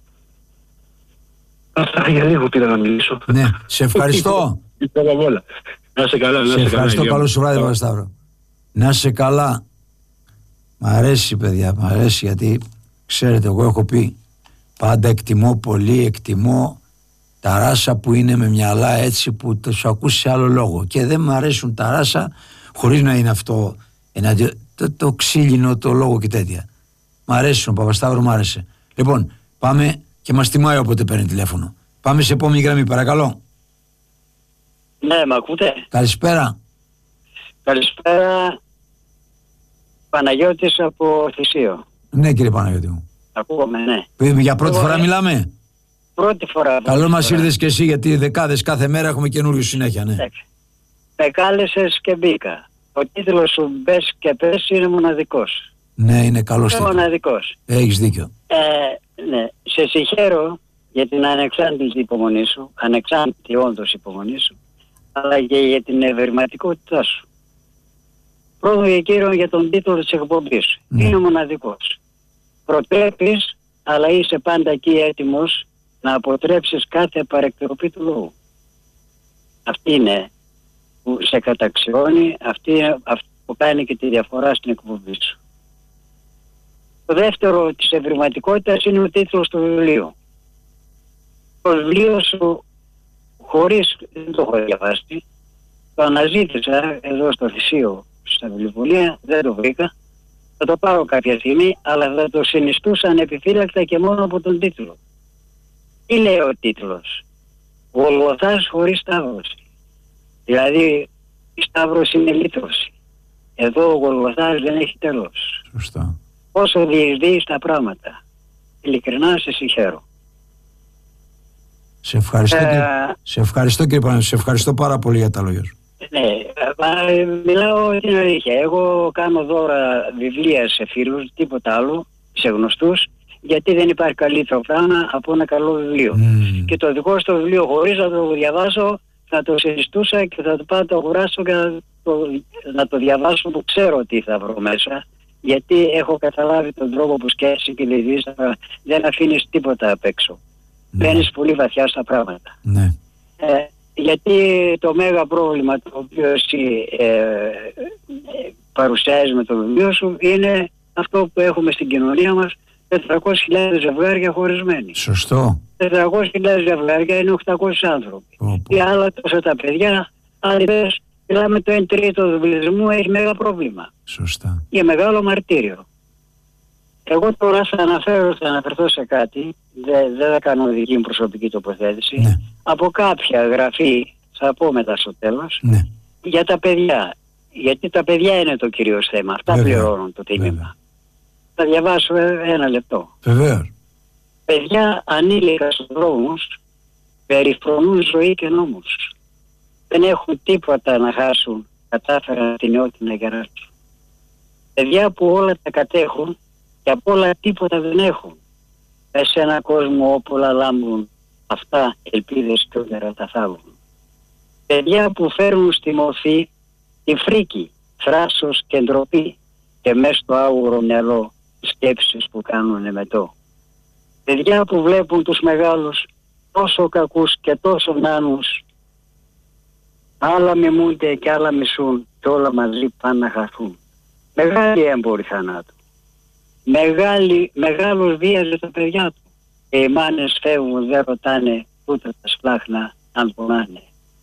S4: Αυτά για λίγο πήρα να μιλήσω.
S1: Ναι, σε ευχαριστώ.
S4: Να σε καλά, να σε,
S1: σε
S4: καλά.
S1: ευχαριστώ, καλό σου βράδυ, Παπασταύρο. Να σε καλά. Μ' αρέσει, παιδιά, μ' αρέσει, γιατί ξέρετε, εγώ έχω πει πάντα εκτιμώ πολύ, εκτιμώ τα ράσα που είναι με μυαλά έτσι που το σου ακούσει σε άλλο λόγο. Και δεν μ' αρέσουν τα ράσα χωρίς να είναι αυτό εναντί, το, το ξύλινο, το λόγο και τέτοια. Μ' αρέσουν, Παπασταύρο, μ' άρεσε. Λοιπόν, πάμε και μας τιμάει όποτε παίρνει τηλέφωνο. Πάμε σε επόμενη γραμμή, παρακαλώ.
S5: Ναι, μ' ακούτε.
S1: Καλησπέρα.
S5: Καλησπέρα. Παναγιώτης από Θησίο.
S1: Ναι, κύριε Παναγιώτη μου.
S5: Ακούγομαι, ναι.
S1: Για πρώτη
S5: Εγώ,
S1: φορά
S5: ναι.
S1: μιλάμε.
S5: Πρώτη φορά.
S1: Καλό μας ήρθες και εσύ, γιατί δεκάδες κάθε μέρα έχουμε καινούριου συνέχεια, ναι.
S5: Με κάλεσες και μπήκα. Ο τίτλος σου «Μπες και πες» είναι μοναδικός.
S1: Ναι, είναι καλός
S5: Είναι
S1: τίτλος.
S5: μοναδικός.
S1: Έχεις δίκιο.
S5: Ε, ναι. Σε συγχαίρω για την ανεξάρτητη υπομονή σου, ανεξάρτητη όντως υπομονή σου, αλλά και για την ευρηματικότητά σου. Πρώτον και κύριο για τον τίτλο της εκπομπής σου.
S1: Ναι.
S5: Είναι μοναδικός. Προτρέπεις, αλλά είσαι πάντα εκεί έτοιμος να αποτρέψεις κάθε παρεκτροπή του λόγου. Αυτή είναι που σε καταξιώνει, αυτή είναι αυτό που κάνει και τη διαφορά στην εκπομπή σου. Το δεύτερο της ευρηματικότητας είναι ο τίτλος του βιβλίου. Το βιβλίο σου, χωρίς, δεν το έχω διαβάσει, το αναζήτησα εδώ στο Θησίο, στα βιβλιοπωλεία, δεν το βρήκα. Θα το πάρω κάποια στιγμή, αλλά θα το συνιστούσα ανεπιφύλακτα και μόνο από τον τίτλο. Τι λέει ο τίτλος? Γολγοθάς χωρίς σταύρωση. Δηλαδή η σταύρωση είναι λύτρωση. Εδώ ο Γολγοθάς δεν έχει τέλος.
S1: Σωστά.
S5: Όσο διεισδύεις τα πράγματα. Ειλικρινά σε συγχαίρω.
S1: Σε ευχαριστώ,
S5: ε,
S1: κύριε, σε ευχαριστώ κύριε Παναγιώτη, σε ευχαριστώ πάρα πολύ για τα λόγια σου.
S5: Ναι, μιλάω την αλήθεια. Εγώ κάνω δώρα βιβλία σε φίλους, τίποτα άλλο, σε γνωστούς, γιατί δεν υπάρχει καλύτερο πράγμα από ένα καλό βιβλίο. Mm. Και το δικό στο βιβλίο, χωρίς να το διαβάσω, θα το συζητούσα και θα το πάω το αγοράσω και να το, να το διαβάσω, που ξέρω τι θα βρω μέσα, γιατί έχω καταλάβει τον τρόπο που σκέφτεσαι και δηλαδή δεν αφήνεις τίποτα απ' έξω. Ναι. Μπαίνεις πολύ βαθιά στα πράγματα.
S1: Ναι.
S5: Ε, γιατί το μέγα πρόβλημα το οποίο εσύ ε, ε, παρουσιάζεις με το βιβλίο σου είναι αυτό που έχουμε στην κοινωνία μας, τετρακόσιες χιλιάδες ζευγάρια χωρισμένοι.
S1: Σωστό.
S5: τετρακόσιες χιλιάδες ζευγάρια είναι οκτακόσιοι άνθρωποι. Oh, oh. Και άλλα τόσα τα παιδιά, άλλοι πες, μιλάμε το εν τρίτο του πληθυσμού έχει μέγα πρόβλημα.
S1: Σωστά.
S5: Για μεγάλο μαρτύριο. Εγώ τώρα θα αναφέρω, θα αναφερθώ σε κάτι, δεν δε θα κάνω δική μου προσωπική τοποθέτηση, ναι. Από κάποια γραφή, θα πω μετά στο τέλος, ναι. Για τα παιδιά. Γιατί τα παιδιά είναι το κυρίως θέμα, αυτά βέβαια πληρώνουν το τίμημα. Βέβαια. Θα διαβάσω ένα λεπτό.
S1: Βεβαίως.
S5: Παιδιά ανήλικα στους δρόμους περιφρονούν ζωή και νόμους. Δεν έχουν τίποτα να χάσουν, κατάφεραν την νεότητα να γεράσουν. Παιδιά που όλα τα κατέχουν και απ' όλα τίποτα δεν έχουν. Μέσα σε έναν κόσμο όπου όλα λάμπουν, αυτά ελπίδες και όνειρα τα θάβουν. Παιδιά που φέρνουν στη μορφή τη φρίκη, θράσος και ντροπή και μέσα στο άγουρο μυαλό σκέψεις που κάνουν εμετό. Παιδιά που βλέπουν τους μεγάλους τόσο κακούς και τόσο νάνους, άλλα μιμούνται και άλλα μισούν και όλα μαζί πάνε να χαθούν. Μεγάλη έμπορη θανάτου. Μεγάλη, μεγάλος βίαζε τα παιδιά του. Και οι μάνες φεύγουν, δεν ρωτάνε ούτε τα σπλάχνα αν πονάνε.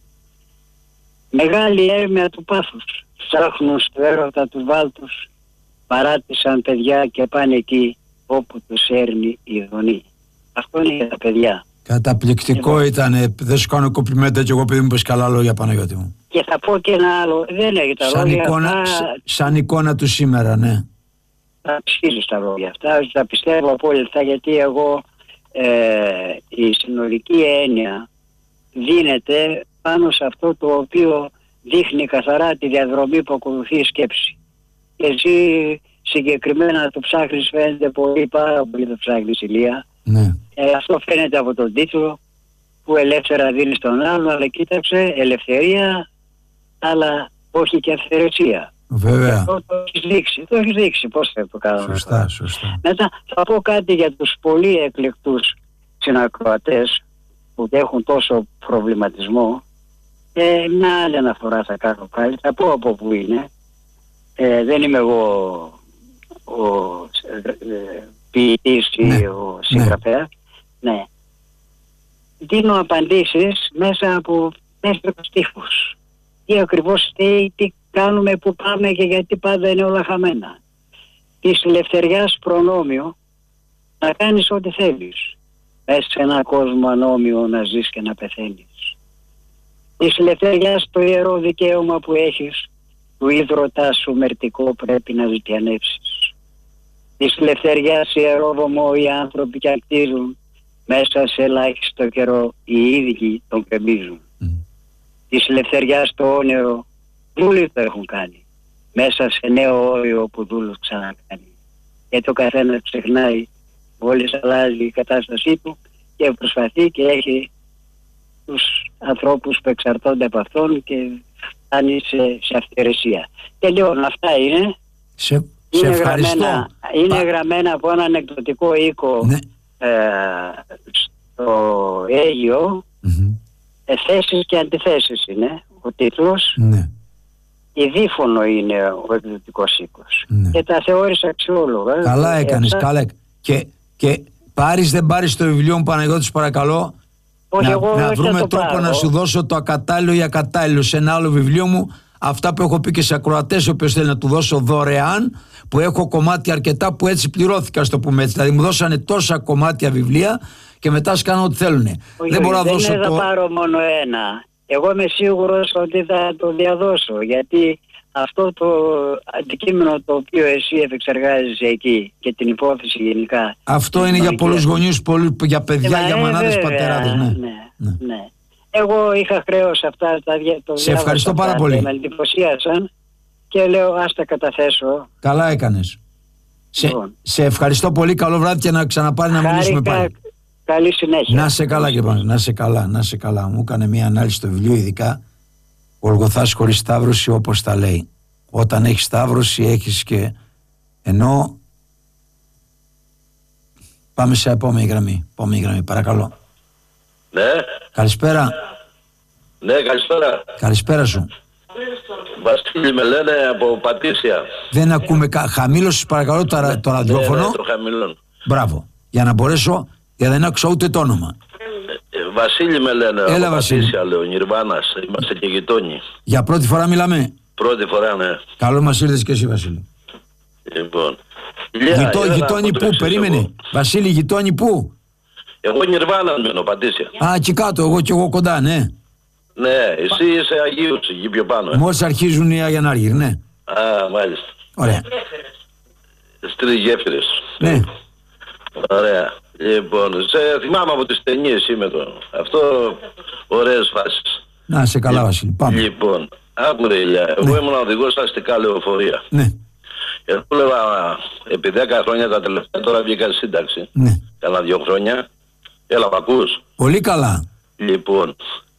S5: Μεγάλη έρμεα του πάθους. Ψάχνουν στο έρωτα του βάλτους. Παράτησαν παιδιά και πάνε εκεί όπου τους έρνει η ειδονή. Αυτό είναι για τα παιδιά.
S1: Καταπληκτικό εγώ ήταν. Δεν σου κάνω κομπλιμέντα και εγώ επειδή μου πες καλά λόγια, Παναγιώτη μου.
S5: Και θα πω και ένα άλλο. Δεν έχει τα
S1: σαν
S5: λόγια
S1: εικόνα,
S5: αυτά.
S1: Σαν εικόνα του σήμερα, ναι.
S5: Θα ψήσεις τα λόγια αυτά. Τα πιστεύω απόλυτα, γιατί εγώ ε, η συνολική έννοια δίνεται πάνω σε αυτό το οποίο δείχνει καθαρά τη διαδρομή που ακολουθεί η σκέψη. Και εσύ συγκεκριμένα το ψάχνεις, φαίνεται πολύ, πάρα πολύ το ψάχνεις, Ηλία.
S1: Ναι.
S5: Ε, αυτό φαίνεται από τον τίτλο που ελεύθερα δίνει στον άλλο, αλλά κοίταξε, ελευθερία, αλλά όχι και αυθαιρεσία.
S1: Βέβαια.
S5: Αυτό το έχεις δείξει, το έχεις δείξει, πώς θα το κάνω.
S1: Σωστά, σωστά.
S5: Μετά θα πω κάτι για τους πολύ εκλεκτούς συνακροατές που έχουν τόσο προβληματισμό. Ε, μια άλλη αναφορά θα κάνω πάλι, θα πω από που είναι. Ε, δεν είμαι εγώ ο ε, ποιητής ή ναι. ο συγγραφέας. Ναι. ναι. Δίνω απαντήσεις μέσα από τέσσερις στίχους. Τι ακριβώς φταίει, τι κάνουμε, που πάμε και γιατί πάντα είναι όλα χαμένα. Της ελευθεριάς προνόμιο να κάνεις ό,τι θέλεις. Μέσα σε έναν κόσμο ανώμιο να ζεις και να πεθαίνεις. Της ελευθεριάς το ιερό δικαίωμα που έχεις, του ίδρωτα σου μερτικό πρέπει να ζητιανεύσεις. Της ελευθεριάς ιερό βωμό οι άνθρωποι και ακτίζουν, μέσα σε ελάχιστο καιρό οι ίδιοι τον κρεμίζουν. Mm. Της ελευθεριάς το όνειρο δούλοι το έχουν κάνει, μέσα σε νέο όριο που δούλος ξανακάνει. Και το καθένα ξεχνάει, μόλις αλλάζει η κατάστασή του και προσπαθεί και έχει τους ανθρώπους που εξαρτώνται από αυτόν και φτάνει σε, σε αυθαιρεσία. Τελειώνω, αυτά είναι.
S1: Σε,
S5: είναι,
S1: σε
S5: γραμμένα, είναι Πα... γραμμένα από έναν εκδοτικό οίκο, ναι. ε, στο Αίγυο. Mm-hmm. ε, θέσεις και αντιθέσεις είναι ο τίτλος. Ναι. Ειδήφωνο είναι ο εκδοτικός οίκος. Ναι. Και τα θεώρησα αξιόλογα.
S1: Καλά έκανες, καλά. Και, και πάρεις δεν πάρεις το βιβλίο μου, Παναγιώτη, παρακαλώ.
S5: Όχι,
S1: να,
S5: εγώ
S1: να βρούμε τρόπο
S5: πάρω.
S1: να σου δώσω το ακατάλληλο ή ακατάλληλο σε ένα άλλο βιβλίο μου. αυτά που έχω πει και σε ακροατές, όποιος θέλει να του δώσω δωρεάν, που έχω κομμάτια αρκετά που έτσι πληρώθηκα, στο πούμε έτσι. Δηλαδή μου δώσανε τόσα κομμάτια βιβλία και μετά σκάνω ό,τι θέλουν. Δεν μπορώ να
S5: δεν
S1: δώσω
S5: είναι
S1: το...
S5: θα πάρω μόνο ένα. Εγώ είμαι σίγουρος ότι θα το διαδώσω, γιατί αυτό το αντικείμενο το οποίο εσύ επεξεργάζεσαι εκεί και την υπόθεση γενικά.
S1: Αυτό είναι για πολλούς γονιούς, πολλούς, για παιδιά,
S5: ε,
S1: για μανάδες,
S5: βέβαια,
S1: πατεράδες. Ναι.
S5: Ναι, ναι. ναι. Εγώ είχα χρέος αυτά τα το
S1: σε ευχαριστώ πάρα πολύ.
S5: Με εντυπωσίασαν και λέω ας τα καταθέσω.
S1: Καλά έκανες. Λοιπόν. Σε, σε ευχαριστώ πολύ, καλό βράδυ και να ξαναπάρει να μιλήσουμε πάλι.
S5: Καλή συνέχεια.
S1: Να σε καλά και πάνω, να σε καλά, να σε καλά. Μου έκανε μια ανάλυση στο βιβλίο, ειδικά Γολγοθάς χωρίς σταύρωση, όπως τα λέει. Όταν έχεις σταύρωση έχεις και... Ενώ... Πάμε σε επόμενη γραμμή. Επόμενη γραμμή, παρακαλώ.
S6: Ναι.
S1: Καλησπέρα.
S6: Ναι, καλησπέρα.
S1: Καλησπέρα σου.
S6: Βασίλη με λένε από Πατήσια.
S1: Δεν ακούμε κα... Χαμήλωσες παρακαλώ το, ναι, το ραδιόφωνο.
S6: Ναι, ναι, το χαμηλώνω.
S1: Μπράβο. Για να μπορέσω, για να δεν άκουσα ούτε το όνομα.
S6: Ε, Βασίλη με λένε.
S1: Έλα,
S6: από
S1: Βασίλη.
S6: Πατήσια, λέω, Νιρβάνας. Είμαστε και γειτόνι.
S1: Για πρώτη φορά μιλάμε.
S6: Πρώτη φορά, ναι.
S1: Καλό μας ήρθες και εσύ, Βασίλη.
S6: Λοιπόν.
S1: Γειτό, γειτόνι πού, περίμενε. Εγώ. Βασίλη, γειτόνι πού.
S6: Εγώ Νιρβάνα μένω, Πατήσια.
S1: Α, εκεί κάτω, εγώ και εγώ κοντά, ναι.
S6: Ναι, εσύ είσαι Αγίους, εκεί πιο πάνω. Ε.
S1: Μόλις αρχίζουν οι Αγιανάργυροι, ναι.
S6: Α, μάλιστα.
S1: Ωραία.
S6: Στις τρεις γέφυρες.
S1: Ναι.
S6: Ωραία. Λοιπόν, σε θυμάμαι από τις ταινίες είμαι το. Αυτό, ωραίες φάσεις.
S1: Να σε καλά, Βασίλη, πάμε.
S6: Λοιπόν, άκου ρε Ηλιά,
S1: ναι.
S6: εγώ ήμουν οδηγός στα αστικά λεωφορεία.
S1: Ναι.
S6: Και δούλευα επί δέκα χρόνια τα τελευταία, τώρα βγήκα σύνταξη.
S1: Ναι.
S6: Κάνα δύο χρόνια. Έλα, μ' ακούς.
S1: Πολύ καλά.
S6: Λοιπόν,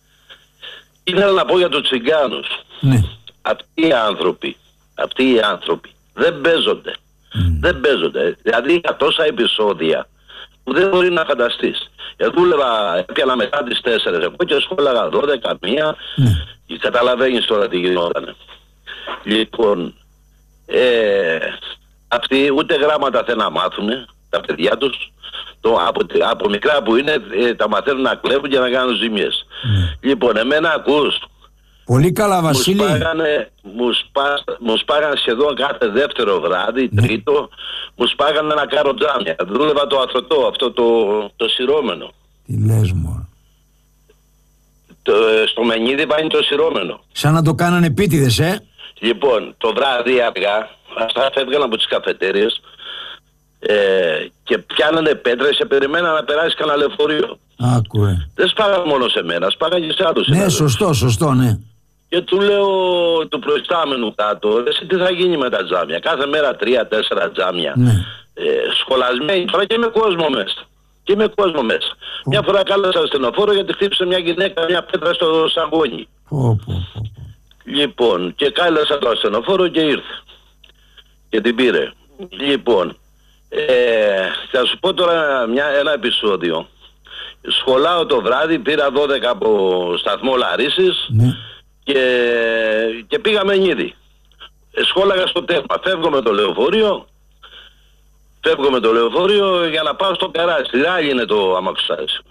S6: ήθελα να πω για τους τσιγκάνους.
S1: Ναι.
S6: Αυτοί οι άνθρωποι, αυτοί οι άνθρωποι δεν παίζονται. Mm. Δεν παίζονται. Δηλαδή για τόσα επεισόδια που δεν μπορεί να φανταστείς. Εγώ δούλευα, έπιανα μετά τις τέσσερις εγώ και σχόλαγα δώδεκα, μία. Mm. Και καταλαβαίνεις τώρα τι γινότανε. Λοιπόν, ε, αυτοί ούτε γράμματα θέλουν να μάθουν τα παιδιά τους. Το, από, από μικρά που είναι ε, τα μαθαίνουν να κλέβουν και να κάνουν ζημιές. Mm. Λοιπόν, εμένα ακούς.
S1: Πολύ καλά, Βασίλη.
S6: Μου σπάγανε, μου, σπά, μου σπάγανε σχεδόν κάθε δεύτερο βράδυ, ναι. Τρίτο, μου σπάγανε ένα κάρο τζάμια. Δούλευα το αθωτό, αυτό το, το σειρώμενο.
S1: Τι λες μου.
S6: Το, στο Μενίδη πάει το σειρώμενο.
S1: Σαν να το κάνανε επίτηδες, ε.
S6: Λοιπόν, το βράδυ αργά, αυτά φεύγαν από τις καφετέριες ε, και πιάνανε πέτρες και περιμέναν να περάσει κανένα λεωφορείο.
S1: Άκουε.
S6: Δεν σπάγανε μόνο σε μένα, σπάγανε και σε άλλους.
S1: Ναι, σωστό, σωστό, ναι.
S6: Και του λέω του προϊστάμενου κάτω, εσύ τι θα γίνει με τα τζάμια. Κάθε μέρα τρία-τέσσερα τζάμια. Ναι. Ε, σχολασμένοι, τώρα και με κόσμο μέσα. Και με κόσμο μέσα. Που... Μια φορά κάλεσα ασθενοφόρο γιατί χτύπησε μια γυναίκα μια πέτρα στο σαγόνι.
S1: Που, που, που.
S6: Λοιπόν, και κάλεσα το ασθενοφόρο και ήρθε. Και την πήρε. Λοιπόν, ε, θα σου πω τώρα μια, ένα επεισόδιο. Σχολάω το βράδυ, πήρα δώδεκα από σταθμό Λαρίσης. Ναι. Και, και πήγαμε Νίδη. Σχόλαγα στο τέρμα. Φεύγω με το λεωφορείο. Φεύγω με το λεωφορείο για να πάω στο καράζ. Στη Ράγη είναι το αμαξοστάσιο.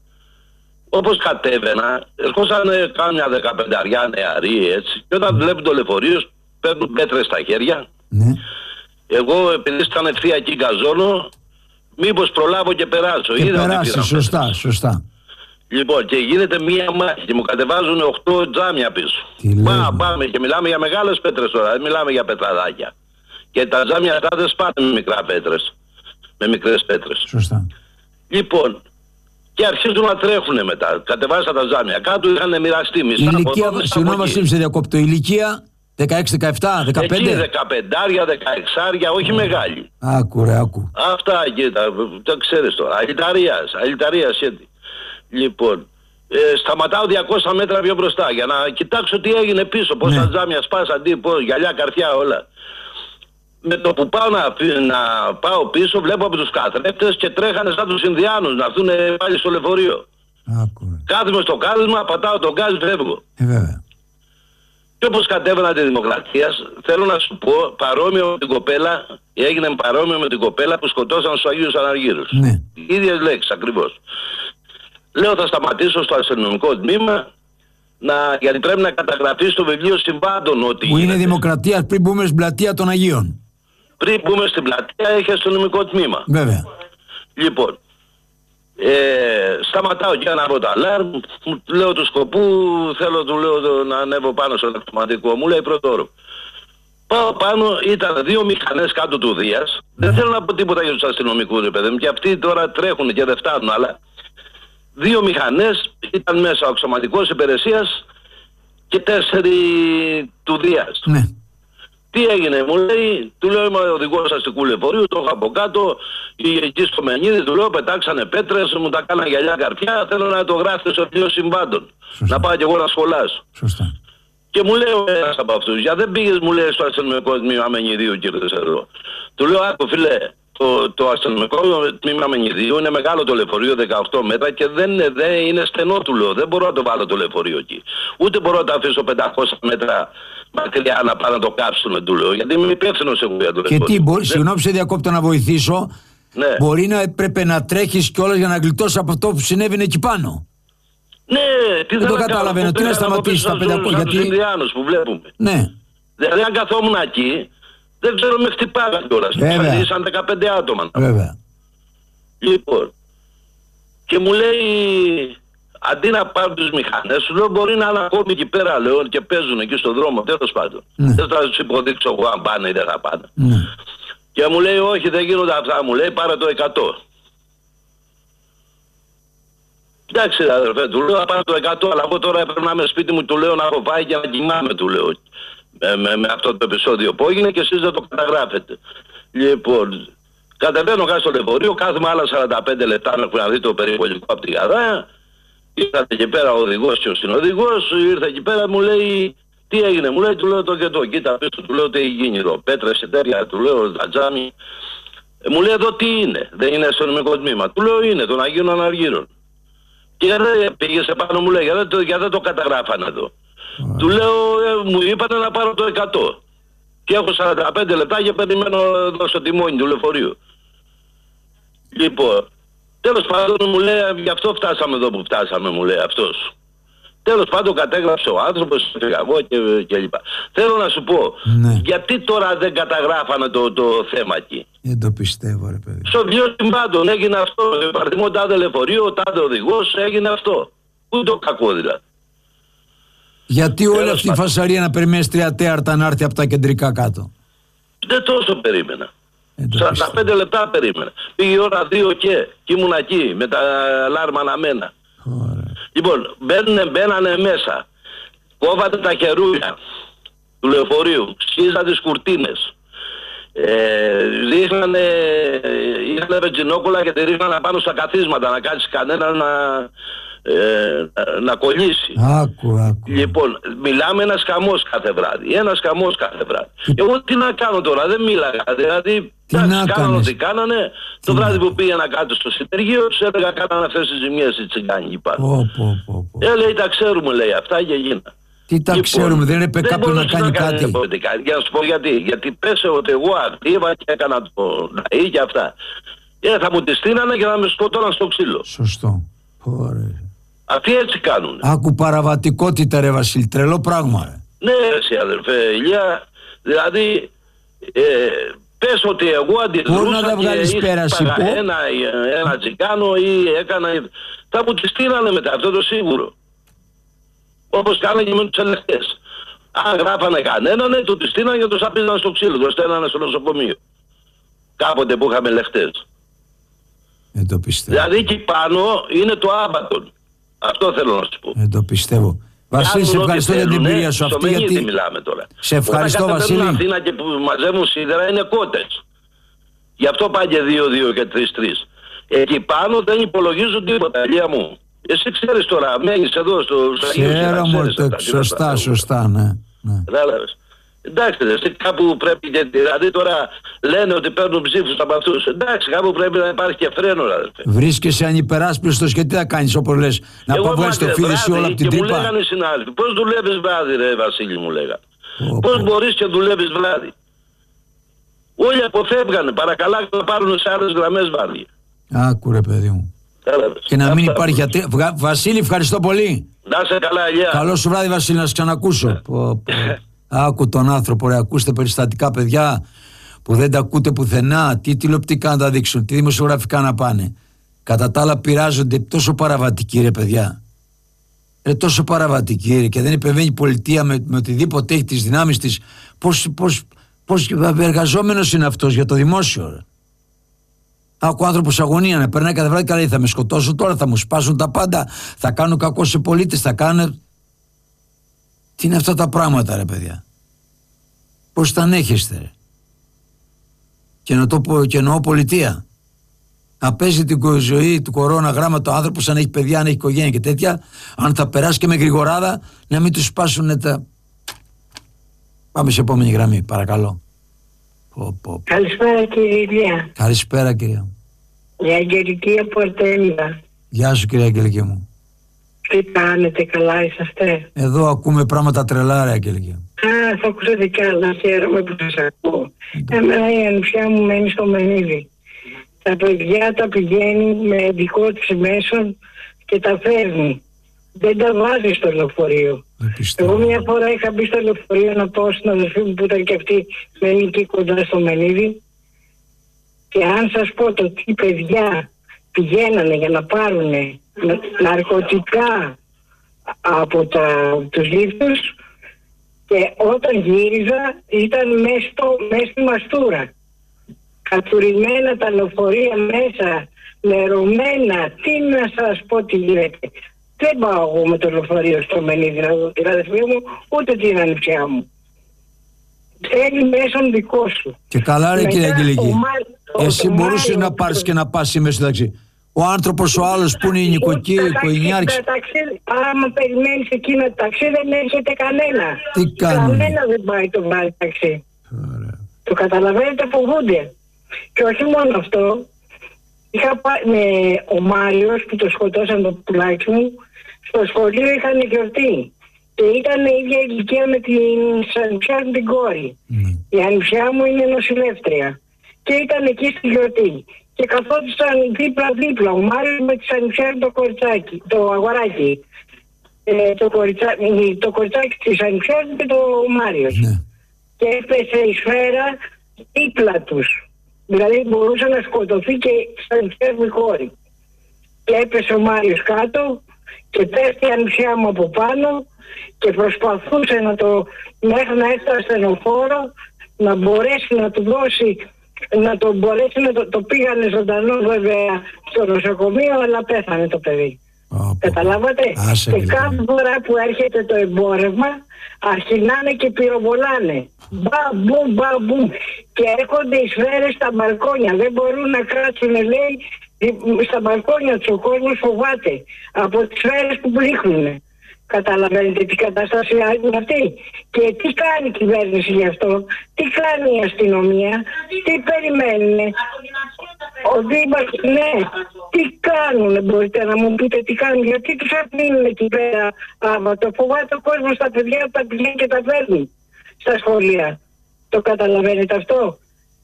S6: Όπως κατέβαινα, ερχόσαν κάμια δεκαπενταριά νεαροί έτσι. Και όταν βλέπουν το λεωφορείο, παίρνουν πέτρες στα χέρια. Ναι. Εγώ επειδή ήταν ευθεία εκεί γκαζώνω, μήπως προλάβω και περάσω.
S1: Και περάσει, σωστά, πέτρες. Σωστά.
S6: Λοιπόν, και γίνεται μία μάχη και μου κατεβάζουν οκτώ τζάμια πίσω. Πά, πάμε και μιλάμε για μεγάλες πέτρες τώρα, δεν μιλάμε για πετραδάκια. Και τα τζάμια αυτά δεν σπάνε με μικρά πέτρες, με μικρές πέτρες.
S1: Σωστά.
S6: Λοιπόν, και αρχίζουν να τρέχουν μετά. Κατεβάζα τα τζάμια. Κάτω είχαν μοιραστεί μισά.
S1: Η ηλικία, συγγνώμη Βασίλη, σε διακόπτω. Η ηλικία δεκαέξι, δεκαεπτά, δεκαπέντε.
S6: Εκεί δεκαπεντάρια, δεκαεξάρια, όχι oh. μεγάλη.
S1: Άκου ρε, άκου.
S6: Αυτά εκεί, τα, τα ξέρεις τώρα. Αλιταρίας, αλιταρίας σχέτη. Λοιπόν, ε, σταματάω διακόσια μέτρα πιο μπροστά για να κοιτάξω τι έγινε πίσω. Πόσα ναι. τζάμια σπάσαν, τι, πώς, γυαλιά, καρφιά, όλα. Με το που πάω να, να πάω πίσω, βλέπω από τους καθρέφτες και τρέχανε σαν τους Ινδιάνους να έρθουν πάλι στο λεωφορείο. Κάθομαι στο κάθισμα, πατάω τον γκάζ, φεύγω.
S1: Ε, βέβαια.
S6: Και όπως κατέβαινα τη Δημοκρατία, θέλω να σου πω παρόμοιο με την κοπέλα, έγινε παρόμοιο με την κοπέλα που σκοτώσαν στους Αγίους Αναργύρους.
S1: Ναι.
S6: Οι ίδιες λέξεις ακριβώς. Λέω θα σταματήσω στο αστυνομικό τμήμα να, γιατί πρέπει να καταγραφεί στο βιβλίο συμβάντων ότι.
S1: Που είναι δημοκρατία πριν μπούμε στην πλατεία των Αγίων.
S6: Πριν μπούμε στην πλατεία έχει αστυνομικό τμήμα.
S1: Βέβαια.
S6: Λοιπόν, ε, σταματάω και ανάβω το αλάρμ, λέω του σκοπού, θέλω του λέω το, να ανέβω πάνω στο αυτοματικό, μου λέει πρωτόρο. Πάω πάνω, ήταν δύο μηχανές κάτω του Δίας. Ναι. Δεν θέλω να πω τίποτα για τους αστυνομικούς, ρε παιδί μου, και αυτοί τώρα τρέχουν και δεν φτάνουν, αλλά δύο μηχανές ήταν μέσα ο αξιωματικός υπηρεσίας και τέσσερι του Δίας.
S1: Ναι.
S6: Τι έγινε, μου λέει, του λέω είμαι οδηγός αστικού λεωφορείου, το έχω από κάτω, εκεί στο Μενίδη, του λέω πετάξανε πέτρες, μου τα κάναν γυαλιά καρφιά, θέλω να το γράφετε στο βιβλίο συμβάντων. Να πάω και εγώ να σχολάσω.
S1: Σωστά.
S6: Και μου λέει ο ένας από αυτούς, για δεν πήγες, μου λέει, στο αστυνομικό τμήμα Μενιδίου, κύριε εδώ. Του λέω, άκου φίλε, το, το αστυνομικό τμήμα Μενιδίου είναι μεγάλο το λεωφορείο, δεκαοκτώ μέτρα και δεν είναι, δεν είναι στενό, του λέω. Δεν μπορώ να το βάλω το λεωφορείο εκεί. Ούτε μπορώ να το αφήσω πεντακόσια μέτρα μακριά να πάνε να το κάψουν, του λέω. Γιατί είμαι υπεύθυνος εγώ για το λεωφορείο.
S1: Και τι, μπορεί, δεν... συγγνώμη, σε διακόπτω να βοηθήσω.
S6: Ναι.
S1: Μπορεί να έπρεπε να τρέχεις κιόλας για να γλιτώσεις από αυτό που συνέβαινε εκεί πάνω.
S6: Ναι, τι
S1: δεν το καταλαβαίνω. Τι να σταματήσει τα πεντακόσια.
S6: Γιατί τους Ινδιάνους που βλέπουμε.
S1: Ναι.
S6: Δηλαδή, αν καθόμουν εκεί, δεν ξέρω με χτυπάγα κιόλας. Σαν δεκαπέντε άτομα.
S1: Βέβαια.
S6: Λοιπόν, και μου λέει, αντί να πάρουν τις μηχανές, σου λέω μπορεί να είναι ακόμη εκεί πέρα, λέω, και παίζουν εκεί στον δρόμο, τέλος πάντων.
S1: Ναι.
S6: Δεν θα τους υποδείξω εγώ αν πάνε ή δεν θα πάνε.
S1: Ναι.
S6: Και μου λέει, όχι, δεν γίνονται αυτά, μου λέει, πάρε το εκατό. Εντάξει, αδερφέ, του λέω να πάρω το εκατό, αλλά εγώ τώρα έπρεπε να είμαι σπίτι μου, του λέω να έχω πάει και να κοιμάμαι, του λέω. Με, με, με αυτό το επεισόδιο που έγινε και εσείς δεν το καταγράφετε. Λοιπόν, κατεβαίνω κάτω στο λεωφορείο, κάθομαι άλλα σαράντα πέντε λεπτά να να δει το περιβολικό από τη Γαδά. Ήρθε εκεί πέρα ο οδηγός και ο συνοδηγός, ήρθε εκεί πέρα, μου λέει, τι έγινε, μου λέει, του λέω το και το, κοίτα πίσω, του λέω τι έχει γίνει εδώ, πέτρες και τέτοια, του λέω τα τζάμι. Ε, μου λέει εδώ τι είναι, δεν είναι αστυνομικό τμήμα, του λέω είναι των Αγίων Αναργύρων. Και γιατί πήγε σε πάνω, μου λέει, γιατί δεν το, για δεν το καταγράφανε εδώ. Mm. Του λέω, ε, μου είπατε να πάρω το εκατό. Και έχω σαράντα πέντε λεπτά και περιμένω εδώ στο τιμόνι του λεωφορείου. Λοιπόν, τέλος πάντων μου λέει, γι' αυτό φτάσαμε εδώ που φτάσαμε, μου λέει αυτός. Τέλος πάντων κατέγραψε ο άνθρωπος, εγώ και, και λοιπά. Θέλω να σου πω, ναι. Γιατί τώρα δεν καταγράφανε το, το θέμα εκεί.
S1: Δεν το πιστεύω, ρε παιδί.
S6: Στο βιβλίο συμβάντων έγινε αυτό. Παραδείγμα τάδε λεωφορείο, τάδε οδηγός, έγινε αυτό. Πού το κακό δηλαδή.
S1: Γιατί όλη αυτή η φασαρία να περιμένεις τρία τέταρτα να έρθει από τα κεντρικά κάτω.
S6: Δεν τόσο περίμενα. σαράντα πέντε λεπτά περίμενα. Πήγε η ώρα δύο και, και ήμουν εκεί με τα αλάρμα αναμένα. Ωραία. Λοιπόν, μπαίνανε, μπαίνανε μέσα. Κόβατε τα χερούλια του λεωφορείου. Σχίζαν τις κουρτίνες. Ε, ρίχνανε, είχανε βενζινόκουλα και τη ρίχνανε πάνω στα καθίσματα να κάτσει κανένα να, ε, να κολλήσει.
S1: Άκου, άκου.
S6: Λοιπόν, μιλάμε ένας χαμός κάθε βράδυ. Ένας χαμός κάθε βράδυ. Τι... Εγώ τι να κάνω τώρα, δεν μίλαγα. Δηλαδή, κάνανε ό,τι κάνανε. Τι το βράδυ να... που πήγαινα κάτω στο συνεργείο, τους έλεγα κάνανε αυτές τις ζημιές οι τσιγκάνοι εκεί πάνω. Ε, λέει, τα ξέρουμε, λέει, αυτά και γίνα.
S1: Τι τα λοιπόν, ξέρουμε, δεν έπρεπε κάποιον να κάνει κάτι.
S6: Για να σου πω γιατί. Γιατί πέσε ότι εγώ ακτίβα και έκανα το ναΐ και αυτά. Ε, θα μου τη στείνανε και να με σκοτώναν στο ξύλο.
S1: Σωστό. Ωραία.
S6: Αυτοί έτσι κάνουν.
S1: Άκου παραβατικότητα, ρε Βασίλη, τρελό πράγμα, ρε.
S6: Ναι, εσύ αδερφέ, Ηλιά, δηλαδή ε, πες ότι εγώ αντιδρούσα και ήσπαγα ένα, ένα τσικάνο ή έκανα, θα μου τη στείνανε μετά, αυτό το σίγουρο. Όπως κάνανε και με τους ελεγχτές. Αν γράφανε κανέναν, ναι, του τη στείνανε και τους απίζανε στο ξύλο, τους στέλνανε στο νοσοκομείο. Κάποτε που είχαμε ελεγχτές.
S1: Δεν το πιστεύω.
S6: Δηλαδή εκεί πάνω είναι το άμπατον. Αυτό θέλω να σου πω.
S1: Δεν το πιστεύω. Βασίλη, σε ευχαριστώ για την εμπειρία σου αυτή. Γιατί...
S6: μιλάμε τώρα.
S1: Σε ευχαριστώ,
S6: όταν
S1: Βασίλη.
S6: Όταν Αθήνα και που μαζεύουν σίδερα είναι κότες. Γι' αυτό πάει και δύο δύο και τρία τρία. Εκεί πάνω δεν υπολογίζουν τίποτα, Ηλία μου. Εσύ ξέρεις τώρα, μένεις εδώ στο Αγίου.
S1: Ξέρω μου, σωστά, σωστά, ναι.
S6: Κατάλαβες. Εντάξει, εσύ κάπου πρέπει και, δηλαδή τώρα λένε ότι παίρνουν ψήφους από αυτούς. Εντάξει, κάπου πρέπει να υπάρχει και φρένο, δηλαδή.
S1: Βρίσκεσαι ανυπεράσπιστος και τι θα κάνεις όπως λες, να παβγάσεις το φίδι σου όλα από την τρύπα.
S6: Και μου λέγανε οι συνάδελφοι, πώς δουλεύεις βράδυ, ρε Βασίλη, μου λέγανε. Πώς μπορείς και δουλεύεις βράδυ. Όλοι αποφεύγανε, παρακαλά να πάρουν σε άλλες γραμμές βράδυ.
S1: Άκου ρε παιδί μου.
S6: Κατάλαβες.
S1: Και να μην υπάρχει ατρία. Βασίλη, ευχαριστώ πολύ.
S6: Να είσαι καλά, γεια.
S1: Καλό σου βράδυ, Βασίλη, να σε ξανακούσω. πω, πω. Άκου τον άνθρωπο, ρε, ακούστε περιστατικά, παιδιά, που δεν τα ακούτε πουθενά. Τι τηλεοπτικά να τα δείξουν, τι δημοσιογραφικά να πάνε. Κατά τα άλλα πειράζονται, τόσο παραβατικοί, ρε παιδιά. Ρε, τόσο παραβατικοί, ρε, και δεν επεμβαίνει η πολιτεία με, με οτιδήποτε έχει τις δυνάμεις της. Πώς, πώς, πώς εργαζόμενος είναι αυτός για το δημόσιο, ρε. Άκου άνθρωπος αγωνία να περνάει κάθε βράδυ, καλά, θα με σκοτώσουν τώρα, θα μου σπάσουν τα πάντα, θα κάνουν κακό σε πολίτες, θα κάνουν. Τι είναι αυτά τα πράγματα, ρε παιδιά. Πώς τα ανέχεστε, ρε. Και να το πω, και εννοώ πολιτεία. Να παίζει την ζωή του κορώνα γράμμα το άνθρωπο, αν έχει παιδιά, αν έχει οικογένεια και τέτοια, αν θα περάσει και με γρηγοράδα, να μην του σπάσουν τα. Πάμε σε επόμενη γραμμή, παρακαλώ. Πω, πω.
S7: Καλησπέρα, κύριε Ηλία.
S1: Καλησπέρα, κυρία μου.
S7: Η Αγγελική από Αρτέμιδα.
S1: Γεια σου, κυρία Αγγελική μου.
S7: Τι κάνετε, καλά είσαστε?
S1: Εδώ ακούμε πράγματα τρελά, ρε Αγγελική.
S7: Α, θα ακούσατε κι άλλα, χαίρομαι που σας ακούω. Εμένα η ανιψιά μου μένει στο Μενίδη. Τα παιδιά τα πηγαίνει με δικό της μέσον και τα φέρνει. Δεν τα βάζει στο λεωφορείο. Εγώ μια φορά είχα μπει στο λεωφορείο να πάω στην αδερφή μου που ήταν και αυτή μένει εκεί κοντά στο Μενίδη. Και αν σας πω το τι παιδιά πηγαίνανε για να πάρουν ναρκωτικά από τα, τους λίφτους, και όταν γύριζα ήταν μέσα, στο, μέσα στη μαστούρα. Κατουρημένα τα λεωφορεία μέσα, λερωμένα. Τι να σας πω τι γίνεται. Δεν πάω εγώ με το λεωφορείο στο Μενίδη, την αδερφή μου, ούτε την ανιψιά μου. Θέλει μέσον δικό σου.
S1: Και καλά, ρε κύριε Αγγελική. Εσύ μπορούσες να πάρεις
S7: το...
S1: και να πας μέσα στο ταξί. Ο άνθρωπος ο άλλος που είναι η νοικοκύρη, η οικογενειάρχη.
S7: Άμα περιμένεις εκείνο το ταξί δεν έρχεται κανένα.
S1: Τι κάνουν?
S7: Κανένα δεν πάει το βράδυ ταξί. Ωραία. Το καταλαβαίνετε, φοβούνται. Και όχι μόνο αυτό. Είχα πάει με ο Μάριος που το σκοτώσαν το πουλάκι μου. Στο σχολείο είχαν γιορτή. Και ήταν η ίδια ηλικία με την ανιψιά μου την κόρη. Mm. Η ανιψιά μου είναι νοσηλεύτρια. Και ήταν εκεί στη γιορτή. Και καθόντουσαν δίπλα-δίπλα ο Μάριος με τις ανιψιάς το κοριτσάκι, το αγοράκι. Ε, το, κοριτσα... το κοριτσάκι της ανιψιάς και το Μάριος. Ναι. Και έπεσε η σφαίρα δίπλα τους. Δηλαδή μπορούσε να σκοτωθεί και στα ανιψιάς μου η κόρη. Και έπεσε ο Μάριος κάτω και πέφτει η ανιψιά μου από πάνω και προσπαθούσε να το, μέχρι να έρθει στο ασθενοφόρο, να μπορέσει να του δώσει, να το μπορέσει να το, το πήγανε ζωντανό βέβαια στο νοσοκομείο, αλλά πέθανε το παιδί. Oh, καταλάβατε? Άσε, και κάθε φορά που έρχεται το εμπόρευμα αρχινάνε και πυροβολάνε. Μπαμ, μπαμ, μπαμ. Και έρχονται οι σφαίρες στα μπαλκόνια. Δεν μπορούν να κάτσουν, λέει, στα μπαλκόνια του. Ο κόσμος φοβάται από τις σφαίρες που μπλήχνουν. Καταλαβαίνετε τι κατάσταση είναι αυτή? Και τι κάνει η κυβέρνηση γι' αυτό? Τι κάνει η αστυνομία? Τι περιμένουν? Ο Δήμαρχος, ναι, τι κάνουν? Μπορείτε να μου πείτε τι κάνουν? Γιατί τους αφήνουν εκεί πέρα? Άμα το φοβάται ο κόσμος, τα παιδιά τα πηγαίνει και τα παίρνει στα σχολεία. Το καταλαβαίνετε αυτό?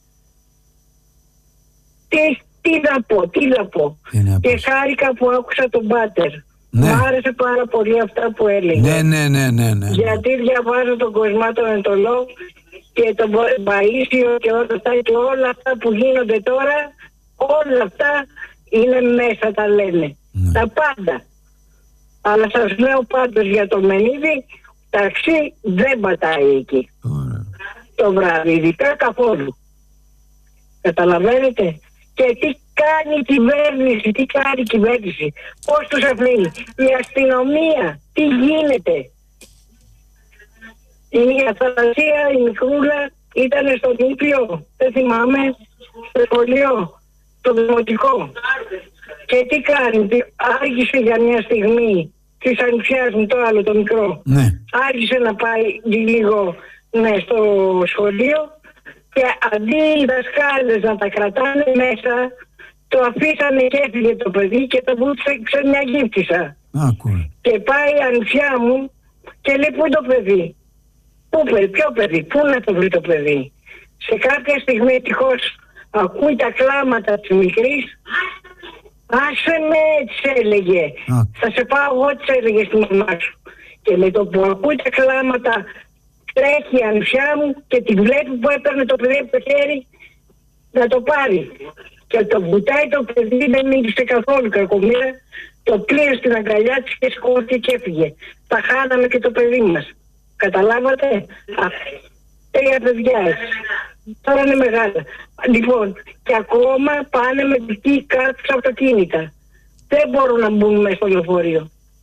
S7: Τι, τι να πω, τι να πω. Και χάρηκα που άκουσα τον Πάτερ. Ναι. Μου άρεσε πάρα πολύ αυτά που έλεγε.
S1: Ναι, ναι, ναι, ναι, ναι.
S7: Γιατί διαβάζω τον Κοσμάτο Εντολό και τον Παΐσιο και όλα αυτά, και όλα αυτά που γίνονται τώρα, όλα αυτά είναι μέσα, τα λένε. Ναι. Τα πάντα. Αλλά σας λέω πάντως για το Μενίδη, ταξί δεν πατάει εκεί. Ωραία. Το βράδυ, ειδικά καθόλου. Καταλαβαίνετε? Και τι κάνει η κυβέρνηση, τι κάνει η κυβέρνηση, πώς τους αφήνει, η αστυνομία, τι γίνεται. Η Αθανασία, η Μικρούλα ήταν στο Νίπιο, δεν θυμάμαι, στο σχολείο, το δημοτικό. Και τι κάνει, άρχισε για μια στιγμή, της ανιψιάς μου το άλλο το μικρό, ναι. Άρχισε να πάει λίγο, ναι, στο σχολείο. Και αντί οι δασκάλες να τα κρατάνε μέσα, το αφήσανε και έφυγε το παιδί και το βούτυξε μια γύφτισσα. Και πάει η ανιψιά μου και λέει, πού είναι το παιδί? Πού, ποιο παιδί, πού να το βρει το παιδί? Σε κάποια στιγμή ευτυχώς ακούει τα κλάματα της μικρής Άσε με, έτσι έλεγε.
S1: Α.
S7: Θα σε πάω εγώ, έτσι έλεγε στη μαμά σου. Και με το που ακούει τα κλάματα, τρέχει η ανουσιά μου και τη βλέπει που έπαιρνε το παιδί από το χέρι να το πάρει. Και το βουτάει το παιδί, δεν μίλησε καθόλου κακομοίρα. Το πήρε στην αγκαλιά της και σηκώθηκε και έφυγε. Τα χάναμε και το παιδί μας. Καταλάβατε. Α, τρία παιδιά έτσι. Τώρα είναι μεγάλα. Λοιπόν, και ακόμα πάνε με δική κάρτα στα αυτοκίνητα. Δεν μπορούν να μπουν μέσα στο λεωφορείο.